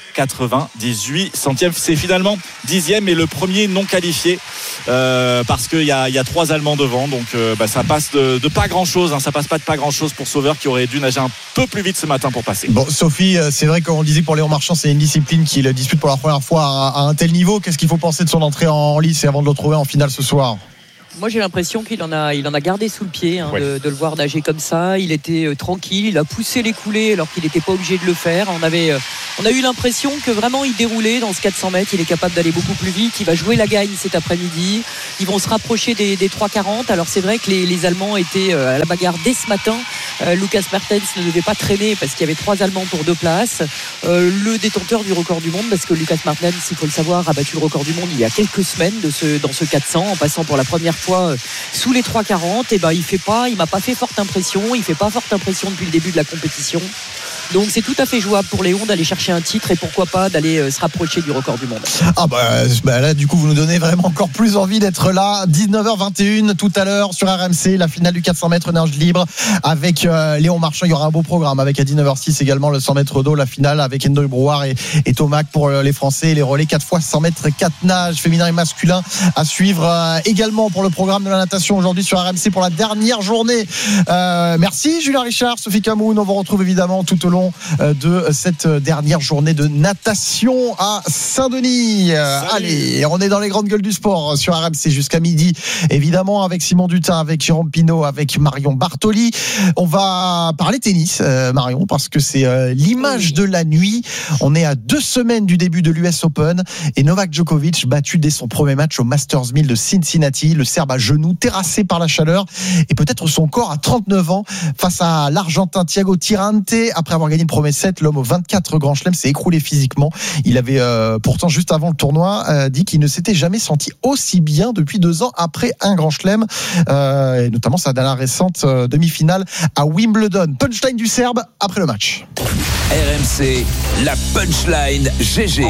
quatre-vingt-dix-huit centièmes. C'est finalement dixième et le premier non qualifié euh, parce qu'il y a, y a trois Allemands devant. Donc euh, bah, ça passe de, de pas grand-chose. Hein, ça passe pas de pas grand-chose pour Sauveur qui aurait dû nager un peu plus vite ce matin pour passer. Bon, Sophie, c'est vrai qu'on le disait pour Léon Marchand, c'est une discipline qu'il dispute pour la première fois à, à un tel niveau. Qu'est-ce qu'il faut penser de son entrée en lice et avant de le retrouver en finale ce soir? Moi j'ai l'impression qu'il en a, il en a gardé sous le pied hein, ouais. de, de le voir nager comme ça. Il était euh, tranquille, il a poussé les coulées alors qu'il n'était pas obligé de le faire. On avait, euh, on a eu l'impression que vraiment il déroulait dans ce quatre cents mètres. Il est capable d'aller beaucoup plus vite. Il va jouer la gagne cet après-midi. Ils vont se rapprocher des, des trois quarante. Alors c'est vrai que les, les Allemands étaient euh, à la bagarre dès ce matin. Euh, Lucas Mertens ne devait pas traîner parce qu'il y avait trois Allemands pour deux places. Euh, le détenteur du record du monde, parce que Lucas Mertens, il faut le savoir, a battu le record du monde il y a quelques semaines de ce, dans ce quatre cents en passant pour la première fois sous les trois quarante. Et ben il fait pas, il m'a pas fait forte impression, il fait pas forte impression depuis le début de la compétition. Donc c'est tout à fait jouable pour Léon d'aller chercher un titre et pourquoi pas d'aller euh, se rapprocher du record du monde. Ah bah, bah là du coup vous nous donnez vraiment encore plus envie d'être là. dix-neuf heures vingt et une tout à l'heure sur R M C, la finale du quatre cents mètres nage libre avec euh, Léon Marchand. Il y aura un beau programme avec à dix-neuf heures six également le cent mètres d'eau, la finale avec Endo Brouard et, et Tomac pour les Français, les relais quatre fois cent mètres quatre nages féminin et masculin à suivre euh, également pour le programme de la natation aujourd'hui sur R M C pour la dernière journée. Euh, merci Julien Richard, Sophie Camoun, on vous retrouve évidemment tout au long de cette dernière journée de natation à Saint-Denis. Salut. Allez, on est dans les grandes gueules du sport sur R M C jusqu'à midi, évidemment avec Simon Dutin, avec Jérôme Pinault, avec Marion Bartoli. On va parler tennis, euh, Marion, parce que c'est euh, l'image de la nuit. On est à deux semaines du début de l'U S Open et Novak Djokovic battu dès son premier match au Masters mille de Cincinnati. Le Serbe à genoux, terrassé par la chaleur et peut-être son corps à trente-neuf ans face à l'Argentin Thiago Tirante. Après avoir gagné le premier set, l'homme aux vingt-quatre grands chelems s'est écroulé physiquement. Il avait euh, pourtant juste avant le tournoi euh, dit qu'il ne s'était jamais senti aussi bien depuis deux ans après un grand chelem, euh, et notamment sa dernière récente euh, demi-finale à Wimbledon. Punchline du Serbe après le match. R M C, la punchline G G.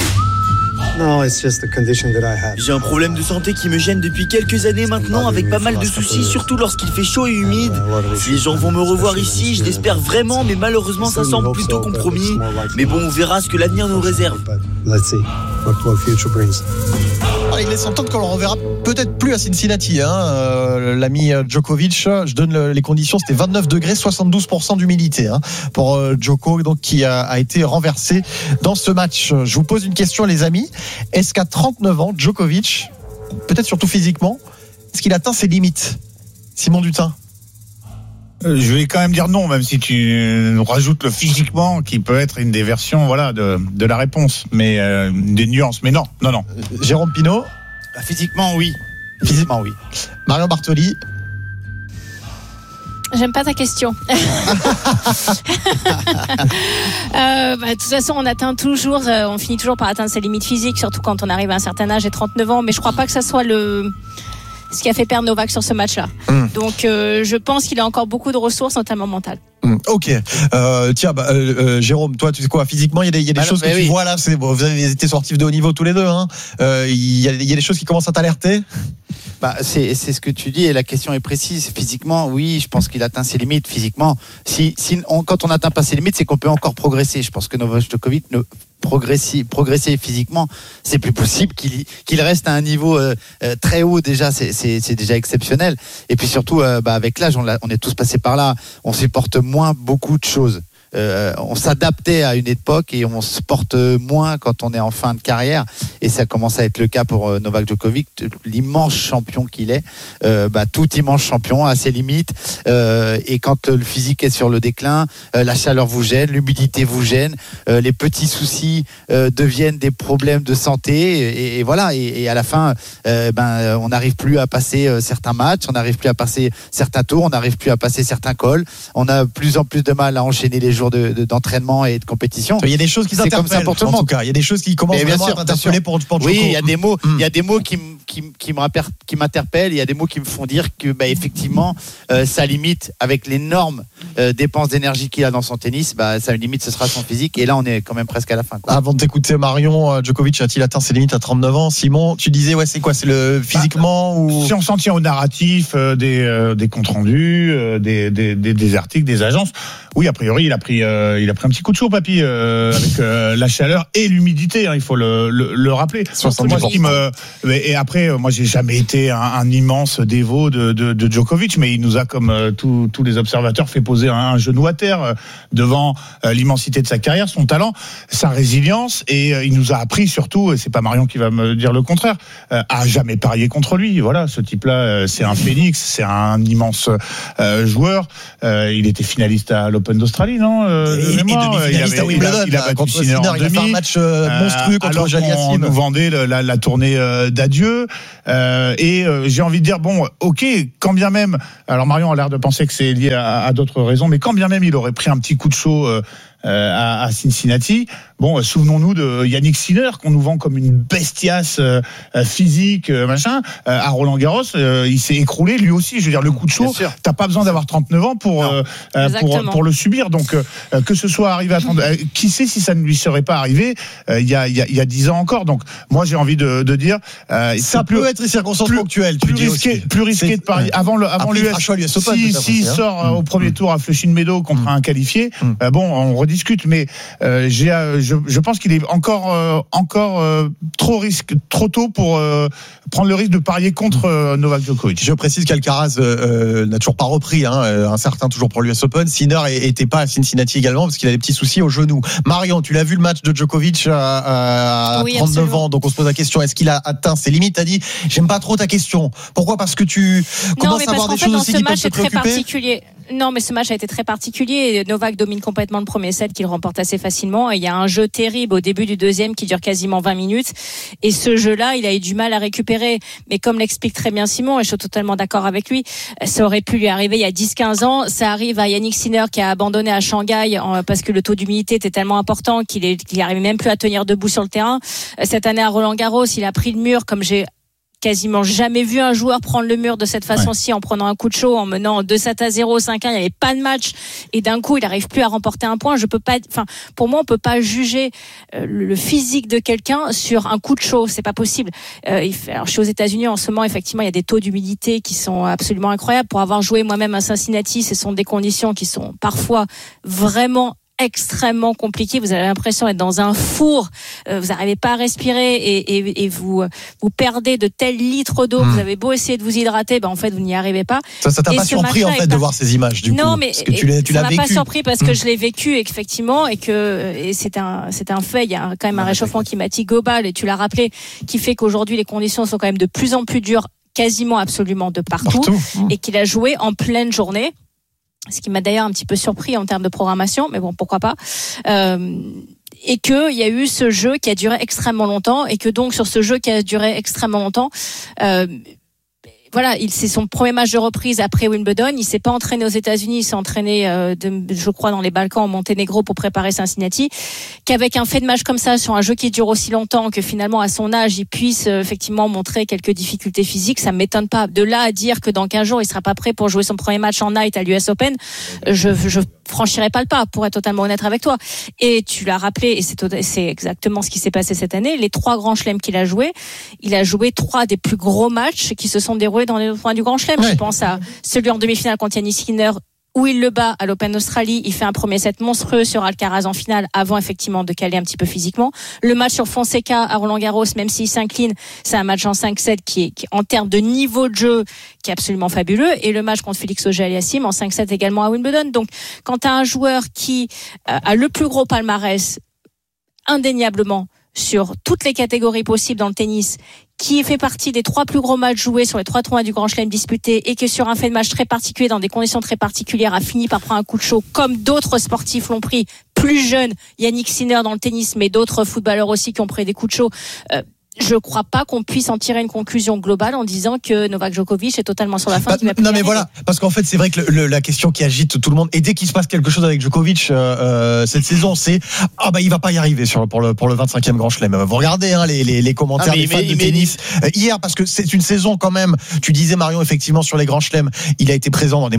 No, it's just the condition that I have. J'ai un problème de santé qui me gêne depuis quelques années maintenant, avec pas mal de soucis, surtout lorsqu'il fait chaud et humide. Si les gens vont me revoir ici, je l'espère vraiment, mais malheureusement ça semble plutôt compromis. Mais bon, on verra ce que l'avenir nous réserve. Let's see what the future brings. Il laisse entendre qu'on le reverra peut-être plus à Cincinnati, hein. euh, l'ami Djokovic. Je donne le, les conditions, c'était vingt-neuf degrés, soixante-douze pour cent d'humidité hein, pour euh, Djoko, donc qui a, a été renversé dans ce match. Je vous pose une question, les amis. Est-ce qu'à trente-neuf ans, Djokovic, peut-être surtout physiquement, est-ce qu'il atteint ses limites? Simon Dutin. Je vais quand même dire non, même si tu rajoutes le physiquement, qui peut être une des versions, voilà, de, de la réponse, mais euh, des nuances. Mais non, non, non. Euh, Jérôme Pinault. Bah, physiquement, oui. Physiquement, oui. Marion Bartoli. J'aime pas ta question. euh, bah, de toute façon, on atteint toujours, euh, on finit toujours par atteindre ses limites physiques, surtout quand on arrive à un certain âge et trente-neuf ans. Mais je crois pas que ça soit le ce qui a fait perdre Novak sur ce match-là. Mmh. Donc, euh, je pense qu'il a encore beaucoup de ressources, notamment mentales. Mmh, ok. Euh, tiens, bah, euh, euh, Jérôme, toi, tu sais quoi, physiquement, il y a des, y a des bah choses non, que tu oui. vois là. C'est, bon, vous avez été sportifs de haut niveau tous les deux. Hein. Euh, il, y a, il y a des choses qui commencent à t'alerter. Bah, c'est, c'est ce que tu dis et la question est précise. Physiquement, oui, je pense qu'il atteint ses limites. Physiquement, si, si on, quand on n'atteint pas ses limites, c'est qu'on peut encore progresser. Je pense que Novak Djokovic ne progresser, progresser physiquement, c'est plus possible qu'il, qu'il reste à un niveau euh, euh, très haut déjà, c'est, c'est, c'est déjà exceptionnel. Et puis surtout, euh, bah, avec l'âge, on, on est tous passés par là, on supporte moins beaucoup de choses. Euh, on s'adaptait à une époque et on se porte moins quand on est en fin de carrière, et ça commence à être le cas pour Novak Djokovic, l'immense champion qu'il est. Euh, bah, tout immense champion a ses limites, euh, et quand le physique est sur le déclin, euh, la chaleur vous gêne, l'humidité vous gêne, euh, les petits soucis euh, deviennent des problèmes de santé, et, et voilà, et, et à la fin euh, ben, on n'arrive plus à passer euh, certains matchs, on n'arrive plus à passer certains tours, on n'arrive plus à passer certains cols, on a de plus en plus de mal à enchaîner les jours De, de, d'entraînement et de compétition. Il y a des choses qui c'est t'interpellent, comme ça pour tout le en monde. tout cas. Il y a des choses qui commencent mais vraiment sûr, à t'interpeller pour, pour Djoko. Oui, il y a des mots, il mm. y a des mots qui, qui, qui, me rapper, qui m'interpellent, il y a des mots qui me font dire que, bah, effectivement, euh, ça limite, avec l'énorme euh, dépense d'énergie qu'il a dans son tennis, bah, ça limite, ce sera son physique. Et là, on est quand même presque à la fin, quoi. Avant de t'écouter, Marion, Djokovic a-t-il atteint ses limites à trente-neuf ans? Simon, tu disais, ouais, c'est quoi? C'est le physiquement bah, ou... Si on s'en tient au narratif euh, des, euh, des comptes rendus, euh, des, des, des, des articles, des agences, oui, a priori, il a pris pris, euh, il a pris un petit coup de chaud, papy, euh, avec euh, la chaleur et l'humidité. Hein, il faut le, le, le rappeler. Moi, ce qui me, et après, moi, j'ai jamais été un, un immense dévot de, de, de Djokovic, mais il nous a, comme euh, tous, tous les observateurs, fait poser un, un genou à terre euh, devant euh, l'immensité de sa carrière, son talent, sa résilience, et euh, il nous a appris surtout, et c'est pas Marion qui va me dire le contraire, euh, à jamais parier contre lui. Voilà, ce type-là, euh, c'est un phénix, c'est un immense euh, joueur. Euh, il était finaliste à l'Open d'Australie, non euh, Et, et demi-finaliste à Wimbledon. Il a, il a battu contre Sinner en il a fait un demi. match euh, monstrueux contre alors Jalliassim. On nous vendait le, la, la tournée euh, d'adieu. Euh, et euh, j'ai envie de dire, bon, ok, quand bien même, alors Marion a l'air de penser que c'est lié à, à d'autres raisons, mais quand bien même il aurait pris un petit coup de chaud euh, euh, à, à Cincinnati, bon, euh, souvenons-nous de Yannick Sinner qu'on nous vend comme une bestiace euh, physique, euh, machin. Euh, à Roland Garros, euh, il s'est écroulé lui aussi. Je veux dire, le coup de chaud, t'as pas besoin d'avoir trente-neuf ans pour euh, pour, pour le subir. Donc euh, que ce soit arrivé à trente, euh, qui sait si ça ne lui serait pas arrivé euh, il y a il y a il y a dix ans encore. Donc moi j'ai envie de, de dire, euh, ça peut plus, être une circonstance plus, ponctuelle. Plus risqué, aussi. plus risqué de parier avant le avant l'U S. Si s'il sort hein. au premier tour à Flushing Meadows contre mmh. un qualifié, mmh. euh, bon, on rediscute. Mais euh, j'ai euh, je, je pense qu'il est encore euh, encore euh, trop risque trop tôt pour euh, prendre le risque de parier contre euh, Novak Djokovic. Je précise qu'Alcaraz euh, n'a toujours pas repris, hein, un certain toujours pour l'U S Open. Sinner était pas à Cincinnati également parce qu'il a des petits soucis au genou. Marion, tu l'as vu le match de Djokovic à, à oui, trente-neuf absolument. ans, donc on se pose la question, est-ce qu'il a atteint ses limites? T'as dit, j'aime pas trop ta question. Pourquoi? Parce que tu commences à avoir des choses aussi qui peuvent te préoccuper. Non, mais ce match a été très particulier. Novak domine complètement le premier set qu'il remporte assez facilement. Et il y a un jeu terrible au début du deuxième qui dure quasiment vingt minutes. Et ce jeu-là, il a eu du mal à récupérer. Mais comme l'explique très bien Simon, et je suis totalement d'accord avec lui, ça aurait pu lui arriver il y a dix quinze ans. Ça arrive à Yannick Sinner qui a abandonné à Shanghai parce que le taux d'humidité était tellement important qu'il est, qu'il arrivait même plus à tenir debout sur le terrain. Cette année à Roland Garros, il a pris le mur comme j'ai quasiment jamais vu un joueur prendre le mur de cette façon-ci, ouais. en prenant un coup de chaud, en menant deux sept à zéro, cinq un, il n'y avait pas de match, et d'un coup il n'arrive plus à remporter un point. Je peux pas, enfin, pour moi on peut pas juger euh, le physique de quelqu'un sur un coup de chaud, c'est pas possible. Euh, il fait, alors je suis aux États-Unis en ce moment, effectivement il y a des taux d'humidité qui sont absolument incroyables. Pour avoir joué moi-même à Cincinnati, ce sont des conditions qui sont parfois vraiment extrêmement compliqué. Vous avez l'impression d'être dans un four. Euh, vous n'arrivez pas à respirer et, et, et vous vous perdez de tels litres d'eau. Mmh. Vous avez beau essayer de vous hydrater, ben en fait vous n'y arrivez pas. Ça, ça t'a et pas surpris en fait de voir ces images du non, coup. Non, mais parce que tu l'as, tu ça l'as m'a vécu. pas surpris parce mmh. que je l'ai vécu effectivement et que et c'est un c'est un fait. Il y a quand même un réchauffement climatique global et tu l'as rappelé qui fait qu'aujourd'hui les conditions sont quand même de plus en plus dures, quasiment absolument de partout, partout. Mmh. et qu'il a joué en pleine journée. Ce qui m'a d'ailleurs un petit peu surpris en termes de programmation, mais bon, pourquoi pas. Euh, et qu'il y a eu ce jeu qui a duré extrêmement longtemps, et que donc sur ce jeu qui a duré extrêmement longtemps, euh, voilà, il, c'est son premier match de reprise après Wimbledon. Il s'est pas entraîné aux États-Unis, il s'est entraîné, euh, de, je crois, dans les Balkans, au Monténégro pour préparer Cincinnati. Qu'avec un fait de match comme ça, sur un jeu qui dure aussi longtemps, que finalement à son âge, il puisse euh, effectivement montrer quelques difficultés physiques, ça m'étonne pas. De là à dire que dans quinze jours, il sera pas prêt pour jouer son premier match en night à l'U S Open, je, je franchirai pas le pas, pour être totalement honnête avec toi. Et tu l'as rappelé, et c'est, c'est exactement ce qui s'est passé cette année. Les trois grands chelems qu'il a joué, il a joué trois des plus gros matchs qui se sont déroulés dans les points du Grand Chelem. Ouais. Je pense à celui en demi-finale contre Yannick Sinner, où il le bat à l'Open d'Australie. Il fait un premier set monstrueux sur Alcaraz en finale, avant effectivement de caler un petit peu physiquement. Le match sur Fonseca à Roland Garros, même s'il s'incline, c'est un match en cinq sept qui est, qui, en termes de niveau de jeu, qui est absolument fabuleux. Et le match contre Félix Auger-Aliassime en cinq sept également à Wimbledon. Donc, quand tu as un joueur qui euh, a le plus gros palmarès, indéniablement, sur toutes les catégories possibles dans le tennis, qui fait partie des trois plus gros matchs joués sur les trois tournois du Grand Chelem disputés, et que sur un fait de match très particulier, dans des conditions très particulières, a fini par prendre un coup de chaud, comme d'autres sportifs l'ont pris, plus jeunes, Yannick Sinner dans le tennis, mais d'autres footballeurs aussi qui ont pris des coups de chaud. Euh, je crois pas qu'on puisse en tirer une conclusion globale en disant que Novak Djokovic est totalement sur la fin. Bah, non mais voilà, parce qu'en fait c'est vrai que le, le, la question qui agite tout le monde, et dès qu'il se passe quelque chose avec Djokovic euh, euh, cette saison, c'est ah bah il va pas y arriver sur pour le pour le vingt-cinquième Grand Chelem. Vous regardez hein, les, les les commentaires ah, des fans met, de tennis met... euh, hier, parce que c'est une saison quand même. Tu disais Marion effectivement sur les Grands Chelems, il a été présent dans des moments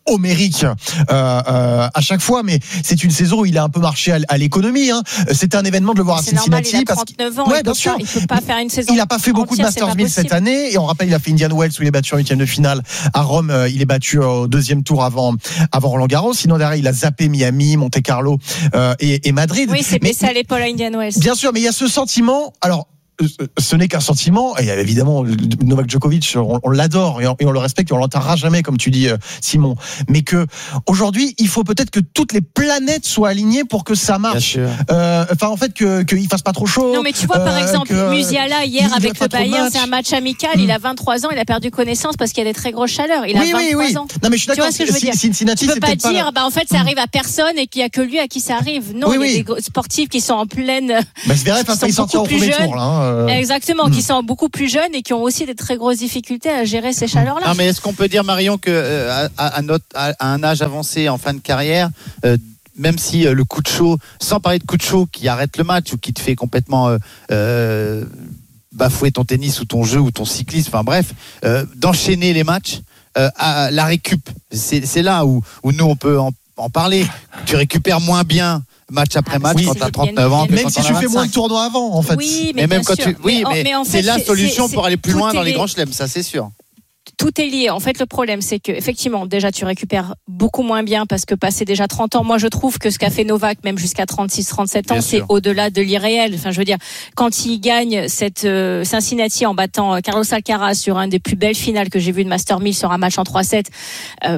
homérique euh, euh, à chaque fois, mais c'est une saison où il a un peu marché à, à l'économie. Hein. C'était un événement de le voir à c'est Cincinnati. Normal, il a trente-neuf ans, ouais, il bien peut sûr. Pas, il peut pas faire une saison. Il n'a pas fait beaucoup entière, de Masters mille cette année, et on rappelle, il a fait Indian Wells où il est battu en huitième de finale. À Rome, euh, il est battu au deuxième tour avant avant Roland Garros. Sinon derrière, il a zappé Miami, Monte Carlo euh, et, et Madrid. Oui, c'est baissé à l'épaule à Indian Wells. Bien sûr, mais il y a ce sentiment. Alors. Ce n'est qu'un sentiment, et évidemment Novak Djokovic, on, on l'adore et on, et on le respecte et on l'enterrera jamais, comme tu dis, Simon. Mais que aujourd'hui, il faut peut-être que toutes les planètes soient alignées pour que ça marche. Euh, enfin, en fait, que qu'il fasse pas trop chaud. Non, mais tu vois, par euh, exemple, que, Musiala hier avec le Bayern, c'est un match amical. Mmh. Il a vingt-trois ans, il a perdu connaissance parce qu'il y a des très grosses chaleurs. Il oui, a vingt-trois oui, oui. ans. Non, mais je suis d'accord. Tu vois ce que je veux dire Cincinnati, tu peux pas dire, pas bah en fait, ça arrive à personne et qu'il y a que lui à qui ça arrive. Non, oui, il y a oui. des sportifs qui sont en pleine. Bah, c'est vrai, il sortira au premier tour là. Exactement, mmh. qui sont beaucoup plus jeunes et qui ont aussi des très grosses difficultés à gérer ces chaleurs-là. Non, mais est-ce qu'on peut dire, Marion, que euh, à, à, notre, à, à un âge avancé en fin de carrière, euh, même si euh, le coup de chaud, sans parler de coup de chaud qui arrête le match ou qui te fait complètement euh, euh, bafouer ton tennis ou ton jeu ou ton cyclisme, enfin bref, euh, d'enchaîner les matchs, euh, à la récup, c'est, c'est là où, où nous on peut en, en parler. Tu récupères moins bien match après match, oui, quand t'as trente-neuf ans, même si tu fais moins de tournois avant, en fait. Oui, mais, mais même bien quand sûr. tu, oui, mais, mais, mais en c'est fait, la c'est, solution c'est, pour aller plus loin dans les lié. grands chelems, ça c'est sûr. Tout est lié. En fait, le problème, c'est que effectivement, déjà, tu récupères beaucoup moins bien parce que passé déjà trente ans, moi, je trouve que ce qu'a fait Novak, même jusqu'à trente-six, trente-sept ans, bien c'est sûr. Au-delà de l'irréel. Enfin, je veux dire, quand il gagne cette euh, Cincinnati en battant Carlos Alcaraz sur un des plus belles finales que j'ai vues de Master mille sur un match en trois sept, euh,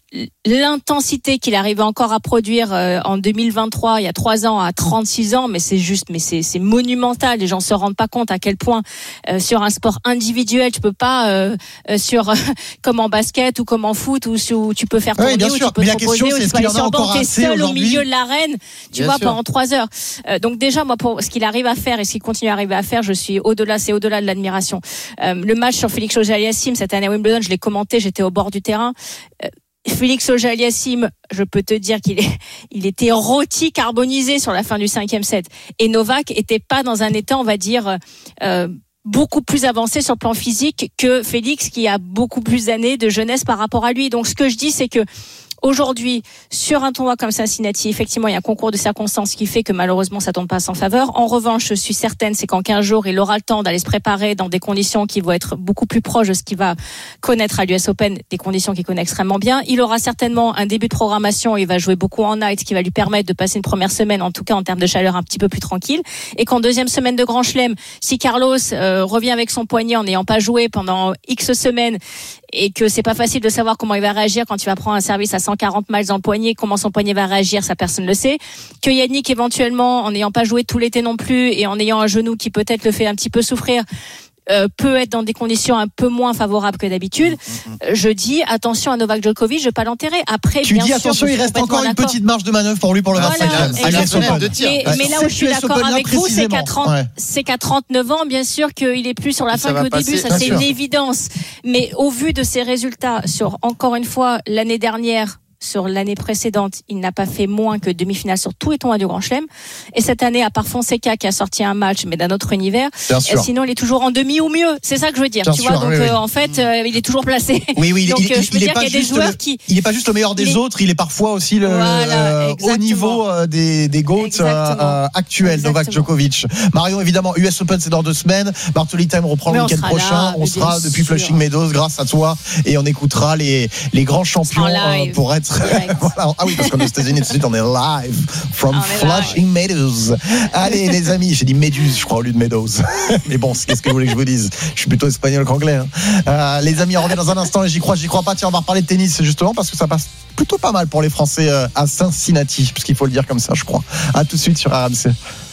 l'intensité qu'il arrivait encore à produire euh, en deux mille vingt-trois, il y a trois ans, à trente-six ans, mais c'est juste, mais c'est, c'est monumental. Les gens se rendent pas compte à quel point euh, sur un sport individuel, tu peux pas euh, euh, sur comme en basket ou comme en foot où, où tu peux faire tourner, oui, où tu peux mais te la question, reposer, où tu peux aller sur le banc, t'es seul au milieu de l'arène, tu bien vois, sûr. pendant trois heures. Euh, donc déjà, moi, pour ce qu'il arrive à faire et ce qu'il continue à arriver à faire, je suis au-delà, c'est au-delà de l'admiration. Euh, le match sur Félix Auger-Aliassime cette année à Wimbledon, je l'ai commenté, j'étais au bord du terrain. Euh, Félix Auger-Aliassime, je peux te dire qu'il est, il était rôti, carbonisé sur la fin du cinquième set. Et Novak était pas dans un état, on va dire, euh, beaucoup plus avancé sur le plan physique que Félix, qui a beaucoup plus d'années de jeunesse par rapport à lui. Donc ce que je dis, c'est que aujourd'hui, sur un tournoi comme Cincinnati, effectivement, il y a un concours de circonstances qui fait que malheureusement, ça tombe pas à son faveur. En revanche, je suis certaine, c'est qu'en quinze jours, il aura le temps d'aller se préparer dans des conditions qui vont être beaucoup plus proches de ce qu'il va connaître à l'U S Open, des conditions qu'il connaît extrêmement bien. Il aura certainement un début de programmation, il va jouer beaucoup en night, ce qui va lui permettre de passer une première semaine, en tout cas en termes de chaleur, un petit peu plus tranquille. Et qu'en deuxième semaine de Grand Chelem, si Carlos euh, revient avec son poignet en n'ayant pas joué pendant X semaines, et que c'est pas facile de savoir comment il va réagir quand il va prendre un service à cent quarante miles dans le poignet, comment son poignet va réagir, ça personne ne le sait. Que Yannick, éventuellement, en n'ayant pas joué tout l'été non plus et en ayant un genou qui peut-être le fait un petit peu souffrir, Euh, peut être dans des conditions un peu moins favorables que d'habitude. Euh, je dis attention à Novak Djokovic, je ne vais pas l'enterrer. Après, tu bien dis sûr, attention, il reste encore une petite marge de manœuvre pour lui pour le voilà, vingt-cinquième. Mais, mais là où je suis d'accord avec vous, c'est qu'à, trente, ouais. c'est qu'à trente-neuf ans, bien sûr qu'il est plus sur la fin qu'au début, ça c'est une évidence. Mais au vu de ses résultats sur, encore une fois, l'année dernière, sur l'année précédente, il n'a pas fait moins que demi-finale sur tous les tournois du Grand Chelem. Et cette année, à part Fonseca qui a sorti un match, mais d'un autre univers, euh, sinon il est toujours en demi ou mieux. C'est ça que je veux dire. Bien tu sûr, vois, donc oui, oui. Euh, en fait, euh, il est toujours placé. Oui, oui. donc il, euh, il, je veux il dire qu'il y a des joueurs le, qui. Il n'est pas juste le meilleur des il est... autres. Il est parfois aussi le voilà, euh, haut niveau euh, des des GOATs euh, actuels. Exactement. Novak Djokovic. Marion, évidemment, U S Open c'est dans deux semaines. Bartoli Time reprend mais le week-end prochain. Là, on sera depuis sûr. Flushing Meadows grâce à toi et on écoutera les les grands champions euh, pour être. voilà. Ah oui, parce qu'en États-Unis, tout de suite, on est live from Flushing Meadows. Allez, les amis, j'ai dit Méduse, je crois, au lieu de Meadows. Mais bon, qu'est-ce que vous voulez que je vous dise? Je suis plutôt espagnol qu'anglais. Hein. Euh, les amis, on revient dans un instant et j'y crois, j'y crois pas. Tiens, on va reparler de tennis, justement, parce que ça passe plutôt pas mal pour les Français euh, à Cincinnati, puisqu'il faut le dire comme ça, je crois. À tout de suite sur R M C.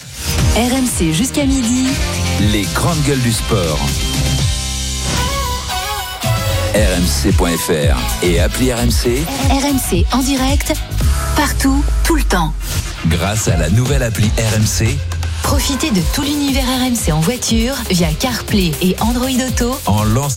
R M C jusqu'à midi. Les grandes gueules du sport. R M C point F R et appli R M C. R M C en direct, partout, tout le temps. Grâce à la nouvelle appli R M C, profitez de tout l'univers R M C en voiture via CarPlay et Android Auto. En lance.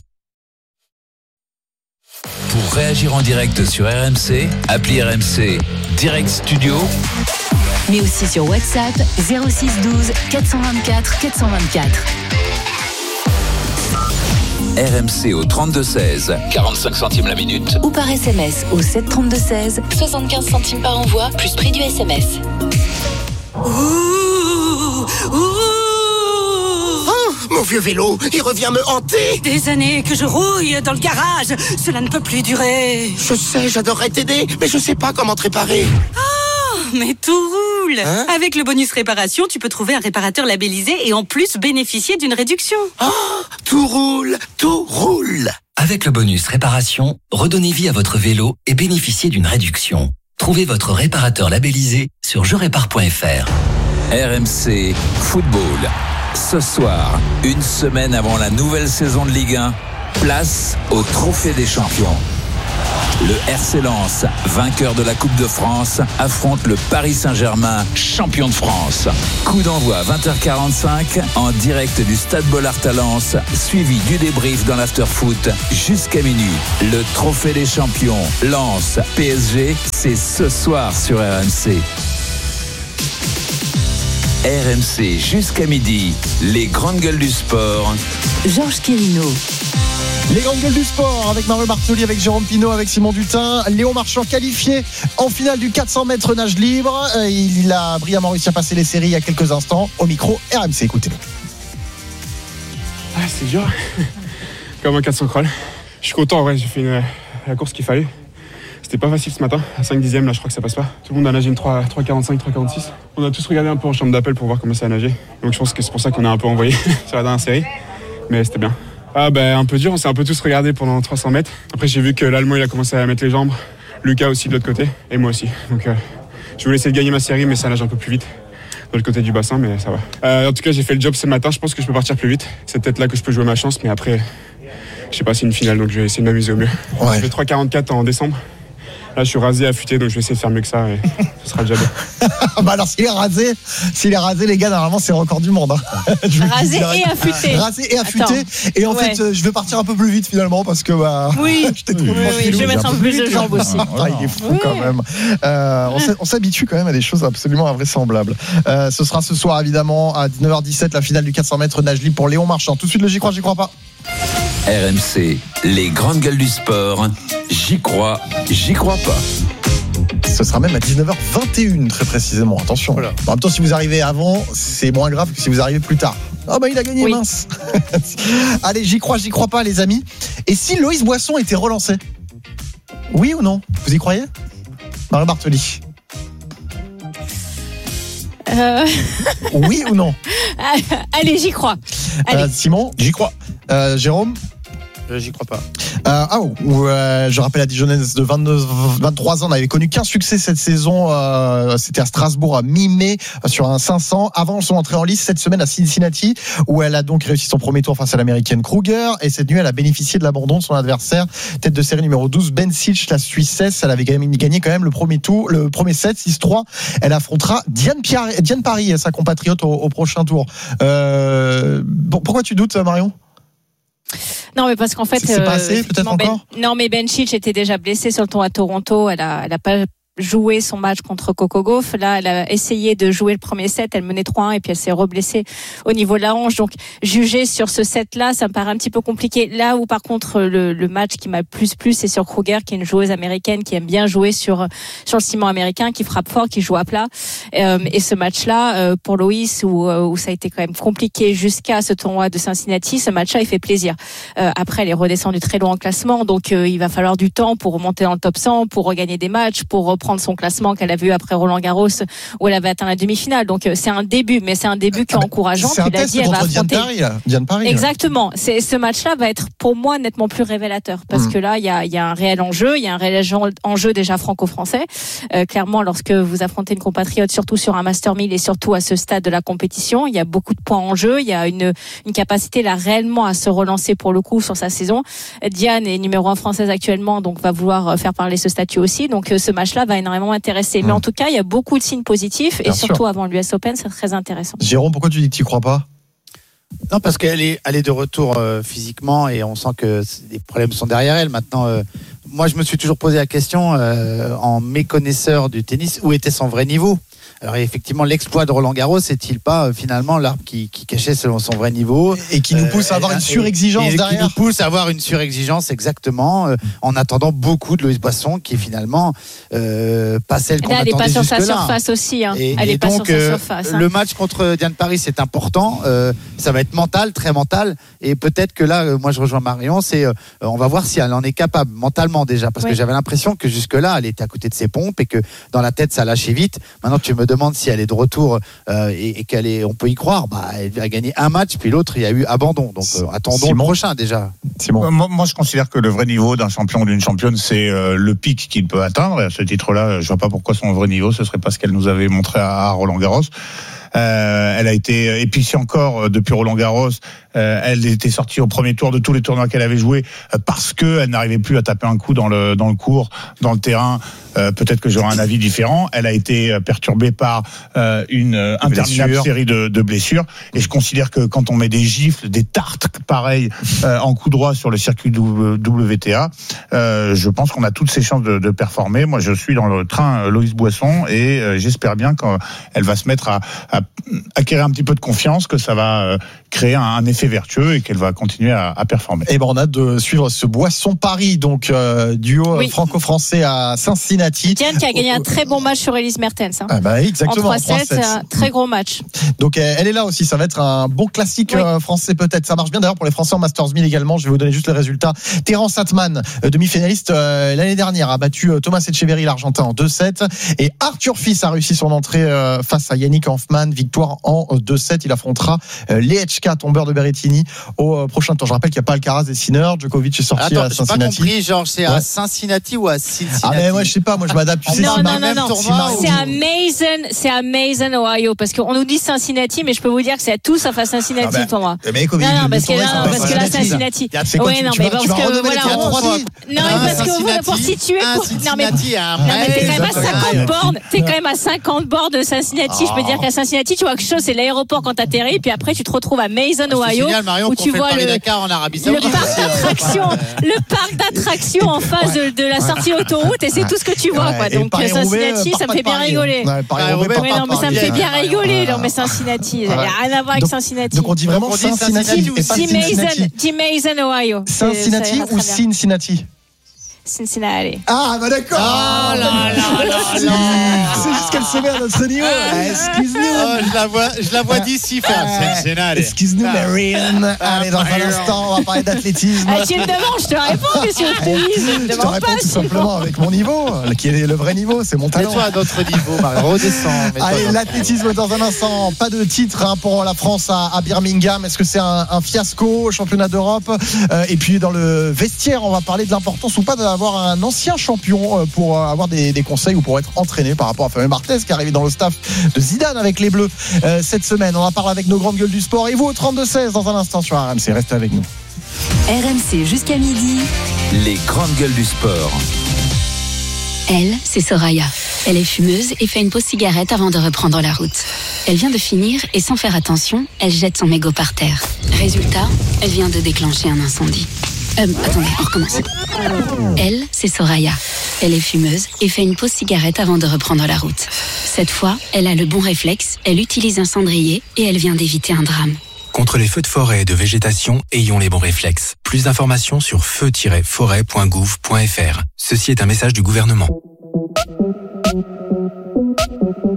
Pour réagir en direct sur R M C, appli R M C Direct Studio. Mais aussi sur WhatsApp zéro six douze quatre cent vingt-quatre quatre cent vingt-quatre. R M C au trente-deux seize, quarante-cinq centimes la minute. Ou par S M S au sept trente-deux seize, soixante-quinze centimes par envoi, plus prix du S M S. Ouh, ouh. Oh, mon vieux vélo, il revient me hanter. Des années que je rouille dans le garage, cela ne peut plus durer. Je sais, j'adorerais t'aider, mais je sais pas comment te réparer. Oh, mais tout roule. Hein? Avec le bonus réparation, tu peux trouver un réparateur labellisé et en plus bénéficier d'une réduction. Oh, tout roule, tout roule. Avec le bonus réparation, redonnez vie à votre vélo et bénéficiez d'une réduction. Trouvez votre réparateur labellisé sur je répare point f r. R M C Football. Ce soir, une semaine avant la nouvelle saison de Ligue un, place au Trophée des Champions. Le R C Lens, vainqueur de la Coupe de France, affronte le Paris Saint-Germain, champion de France. Coup d'envoi à vingt heures quarante-cinq en direct du Stade Bollaert à Lens, suivi du débrief dans l'after-foot jusqu'à minuit. Le Trophée des Champions, Lens, P S G, c'est ce soir sur R M C. R M C jusqu'à midi, les grandes gueules du sport. Georges Quirino. Les grandes gueules du sport avec Mario Bartoli, avec Jérôme Pinault, avec Simon Dutin. Léon Marchand qualifié en finale du quatre cents mètres nage libre. Il a brillamment réussi à passer les séries il y a quelques instants. Au micro R M C, écoutez-le. Ah, c'est dur. Comme un quatre cents crawl. Je suis content, en vrai, j'ai fait une, la course qu'il fallait. C'était pas facile ce matin, à cinq dixièmes, là je crois que ça passe pas. Tout le monde a nagé une trois quarante-cinq, trois quarante-six. On a tous regardé un peu en chambre d'appel pour voir comment ça a nagé. Donc je pense que c'est pour ça qu'on a un peu envoyé sur la dernière série. Mais c'était bien. Ah ben un peu dur, on s'est un peu tous regardé pendant trois cents mètres. Après j'ai vu que l'Allemand il a commencé à mettre les jambes, Lucas aussi de l'autre côté, et moi aussi. Donc euh, je voulais essayer de gagner ma série, mais ça nage un peu plus vite de l'autre côté du bassin, mais ça va. Euh, en tout cas j'ai fait le job ce matin, je pense que je peux partir plus vite. C'est peut-être là que je peux jouer ma chance, mais après, je sais pas, c'est une finale, donc je vais essayer de m'amuser au mieux. Ouais. J'ai fait trois quarante-quatre en décembre. Là, je suis rasé, affûté, donc je vais essayer de faire mieux que ça et ce sera déjà bien. Bah alors, s'il est rasé, s'il est rasé, les gars, normalement, c'est le record du monde. Hein. Rasé et affûté. Rasé et affûté. Attends. Et en ouais. fait, je vais partir un peu plus vite finalement parce que bah. Oui. je t'ai trouvé oui, oui, je vais mettre un peu plus de jambes aussi. Ah, il est fou oui. quand même. Euh, on s'habitue quand même à des choses absolument invraisemblables. Euh, ce sera ce soir évidemment à dix-neuf heures dix-sept la finale du quatre cents mètres nage libre pour Léon Marchand. Tout de suite le j'y crois, j'y crois pas. R M C, les grandes gueules du sport. J'y crois, j'y crois pas. Ce sera même à dix-neuf heures vingt et une très précisément. Attention. Voilà. En même temps, si vous arrivez avant, c'est moins grave que si vous arrivez plus tard. Ah bah il a gagné, oui. Mince. Allez, j'y crois, j'y crois pas, les amis. Et si Loïs Boisson était relancé ? Oui ou non ? Vous y croyez ? Mario Bartoli. Euh... Oui ou non ? Allez, j'y crois. Allez. Euh, Simon, j'y crois. Euh, Jérôme ? Euh, j'y crois pas. Euh, ah, où, euh, je rappelle à Dijonnaise de vingt-deux, vingt-trois ans, n'avait connu qu'un succès cette saison. Euh, c'était à Strasbourg à mi-mai sur un cinq cents. Avant son entrée en lice cette semaine à Cincinnati, où elle a donc réussi son premier tour face à l'américaine Kruger. Et cette nuit, elle a bénéficié de l'abandon de son adversaire, tête de série numéro douze, Ben Silch, la Suissesse. Elle avait gagné quand même le premier tour, le premier set, six trois. Elle affrontera Diane, Pierre, Diane Paris, sa compatriote, au, au prochain tour. Euh, pourquoi tu doutes, Marion ? Non, mais parce qu'en fait, c'est pas assez, euh, peut-être encore. Ben, non, mais Ben Silch était déjà blessée sur le tour à Toronto. Elle a, elle a pas joué son match contre Coco Gauff. Là, elle a essayé de jouer le premier set. Elle menait trois un et puis elle s'est reblessée au niveau de la hanche. Donc, juger sur ce set-là, ça me paraît un petit peu compliqué. Là où, par contre, le, le match qui m'a le plus plu, c'est sur Kruger, qui est une joueuse américaine qui aime bien jouer sur, sur le ciment américain, qui frappe fort, qui joue à plat. Euh, et ce match-là, euh, pour Loïs, où, où ça a été quand même compliqué jusqu'à ce tournoi de Cincinnati, ce match-là, il fait plaisir. Euh, après, elle est redescendue très loin en classement. Donc, euh, il va falloir du temps pour remonter dans le top cent, pour regagner des matchs, pour prendre son classement qu'elle avait eu après Roland Garros où elle avait atteint la demi-finale. Donc c'est un début, mais c'est un début qui est encourageant. C'est un test dit, contre Diane Paris, Diane Paris. Exactement. C'est, ce match-là va être pour moi nettement plus révélateur parce mmh. que là il y a, y a un réel enjeu, il y a un réel enjeu déjà franco-français. Euh, clairement, lorsque vous affrontez une compatriote, surtout sur un Master mille et surtout à ce stade de la compétition, il y a beaucoup de points en jeu. Il y a une, une capacité là réellement à se relancer pour le coup sur sa saison. Diane est numéro un française actuellement, donc va vouloir faire parler ce statut aussi. Donc ce match-là va énormément intéressé. Mais mmh. en tout cas, il y a beaucoup de signes positifs et Bien surtout sûr. Avant l'U S Open, c'est très intéressant. Jérôme, pourquoi tu dis que tu n'y crois pas ? Non, parce qu'elle est, elle est de retour euh, physiquement et on sent que les problèmes sont derrière elle. Maintenant, euh, moi, je me suis toujours posé la question, euh, en méconnaisseur du tennis, où était son vrai niveau ? Alors effectivement, l'exploit de Roland Garros, c'est-il pas euh, finalement l'arbre qui, qui cachait selon son vrai niveau et qui nous pousse euh, à avoir une surexigence et, et derrière. Qui nous pousse à avoir une surexigence exactement, euh, en attendant beaucoup de Loïs Boisson, qui est finalement euh, pas celle qu'on attendait jusque-là. Elle n'est pas sur sa surface aussi. Hein. Et, Elle et est pas donc, sur sa euh, surface. Hein. Le match contre Diane Paris, c'est important. Euh, ça va être mental, très mental. Et peut-être que là, euh, moi, je rejoins Marion. C'est, euh, on va voir si elle en est capable mentalement déjà, parce oui. que j'avais l'impression que jusque-là, elle était à côté de ses pompes et que dans la tête, ça lâchait vite. Maintenant, tu me demandes si elle est de retour euh, et, et qu'elle est, on peut y croire. Bah, elle a gagné un match, puis l'autre, il y a eu abandon. Donc, euh, attendons Simon. le prochain déjà. Simon. Moi, moi, je considère que le vrai niveau d'un champion ou d'une championne, c'est euh, le pic qu'il peut atteindre. Et à ce titre-là, je vois pas pourquoi son vrai niveau, ce serait pas ce qu'elle nous avait montré à, à Roland Garros. Euh, elle a été, et puis si encore depuis Roland Garros, euh, elle était sortie au premier tour de tous les tournois qu'elle avait joué euh, parce que elle n'arrivait plus à taper un coup dans le dans le court, dans le terrain. Euh, peut-être que j'aurai un avis différent. Elle a été perturbée par euh, une euh, interminable blessure. série de, de blessures. Et je considère que quand on met des gifles, des tartes pareilles euh, en coup droit sur le circuit W T A, euh, je pense qu'on a toutes ses chances de, de performer. Moi, je suis dans le train Loïs Boisson et euh, j'espère bien qu'elle va se mettre à, à acquérir un petit peu de confiance, que ça va euh, créer un, un effet vertueux et qu'elle va continuer à, à performer. Et ben on a hâte de suivre ce Boisson Paris, donc euh, duo oui. franco-français à Cincinnati. Diane qui a gagné un très bon match sur Elise Mertens. Hein. Ah bah exactement. En trois sept, c'est un très gros match. Donc elle est là aussi, ça va être un bon classique oui. français peut-être. Ça marche bien d'ailleurs pour les Français en Masters mille également. Je vais vous donner juste les résultats. Terence Atman, demi-finaliste euh, l'année dernière, a battu Thomas Etcheverry, l'Argentin, en deux sept. Et Arthur Fils a réussi son entrée euh, face à Yannick Hanfmann, victoire en deux sept. Il affrontera euh, Lehečka, tombeur de Berrettini, au euh, prochain tour. Je rappelle qu'il n'y a pas Alcaraz et Sinner. Djokovic est sorti Attends, à Cincinnati. J'ai pas compris, genre c'est ouais. à Cincinnati ou à Cincinnati? Ah mais moi je sais pas, moi je m'adapte. Tu sais, non, si non, non, non, si c'est à Mason, c'est à Mason, Ohio, parce qu'on nous dit Cincinnati, mais je peux vous dire que c'est à tout sauf à Cincinnati ah ben, pour moi. Mais non, non, parce que là, parce que là, Cincinnati. Ouais, non, mais parce que voilà, non, parce que pour situer, non mais t'es quand même à cinquante bornes, t'es quand même à cinquante bornes de Cincinnati. Je peux dire qu'à Cincinnati, tu vois quelque chose, c'est l'aéroport quand t'atterris, puis après tu te retrouves à Mason, Ohio, où tu vois le parc d'attractions, le parc d'attractions en face de la sortie autoroute, et c'est tout ce que tu vois, quoi. Donc Cincinnati, ça me fait bien rigoler. Ouais, non, mais ça me fait bien rigoler. Non, mais Cincinnati, ça n'a rien à voir avec Cincinnati. Donc on dit vraiment Cincinnati ou Cincinnati? Mason, Ohio. Cincinnati ou Cincinnati? Cincinnati. Ah, bah d'accord. Oh là là là là. C'est juste qu'elle se met à notre niveau. Excuse-nous. Oh, je la vois, je la vois d'ici faire Cincinnati. Excuse-nous, Marianne. Allez, dans un instant, on va parler d'athlétisme. Ah, tu me demandes, je te réponds. Qu'est-ce que je te dis? Je te demande pas. Tout simplement avec mon niveau, qui est le vrai niveau, c'est mon talent. Mets-toi à notre niveau, Marie. Redescends. Allez, l'athlétisme dans un instant. Pas de titre hein, pour la France à, à Birmingham. Est-ce que c'est un, un fiasco au championnat d'Europe? euh, Et puis dans le vestiaire, on va parler de l'importance ou pas de avoir un ancien champion pour avoir des, des conseils ou pour être entraîné par rapport à Fabien Barthez qui est arrivé dans le staff de Zidane avec les Bleus euh, cette semaine. On en parle avec nos grandes gueules du sport et vous au trente-deux seize dans un instant sur R M C. Restez avec nous. R M C jusqu'à midi. Les grandes gueules du sport. Elle, c'est Soraya. Elle est fumeuse et fait une pause cigarette avant de reprendre la route. Elle vient de finir et sans faire attention, elle jette son mégot par terre. Résultat, elle vient de déclencher un incendie. Euh, attendez, on recommence. Elle, c'est Soraya. Elle est fumeuse et fait une pause cigarette avant de reprendre la route. Cette fois, elle a le bon réflexe, elle utilise un cendrier et elle vient d'éviter un drame. Contre les feux de forêt et de végétation, ayons les bons réflexes. Plus d'informations sur feu tiret forêt point gouv point f r. Ceci est un message du gouvernement.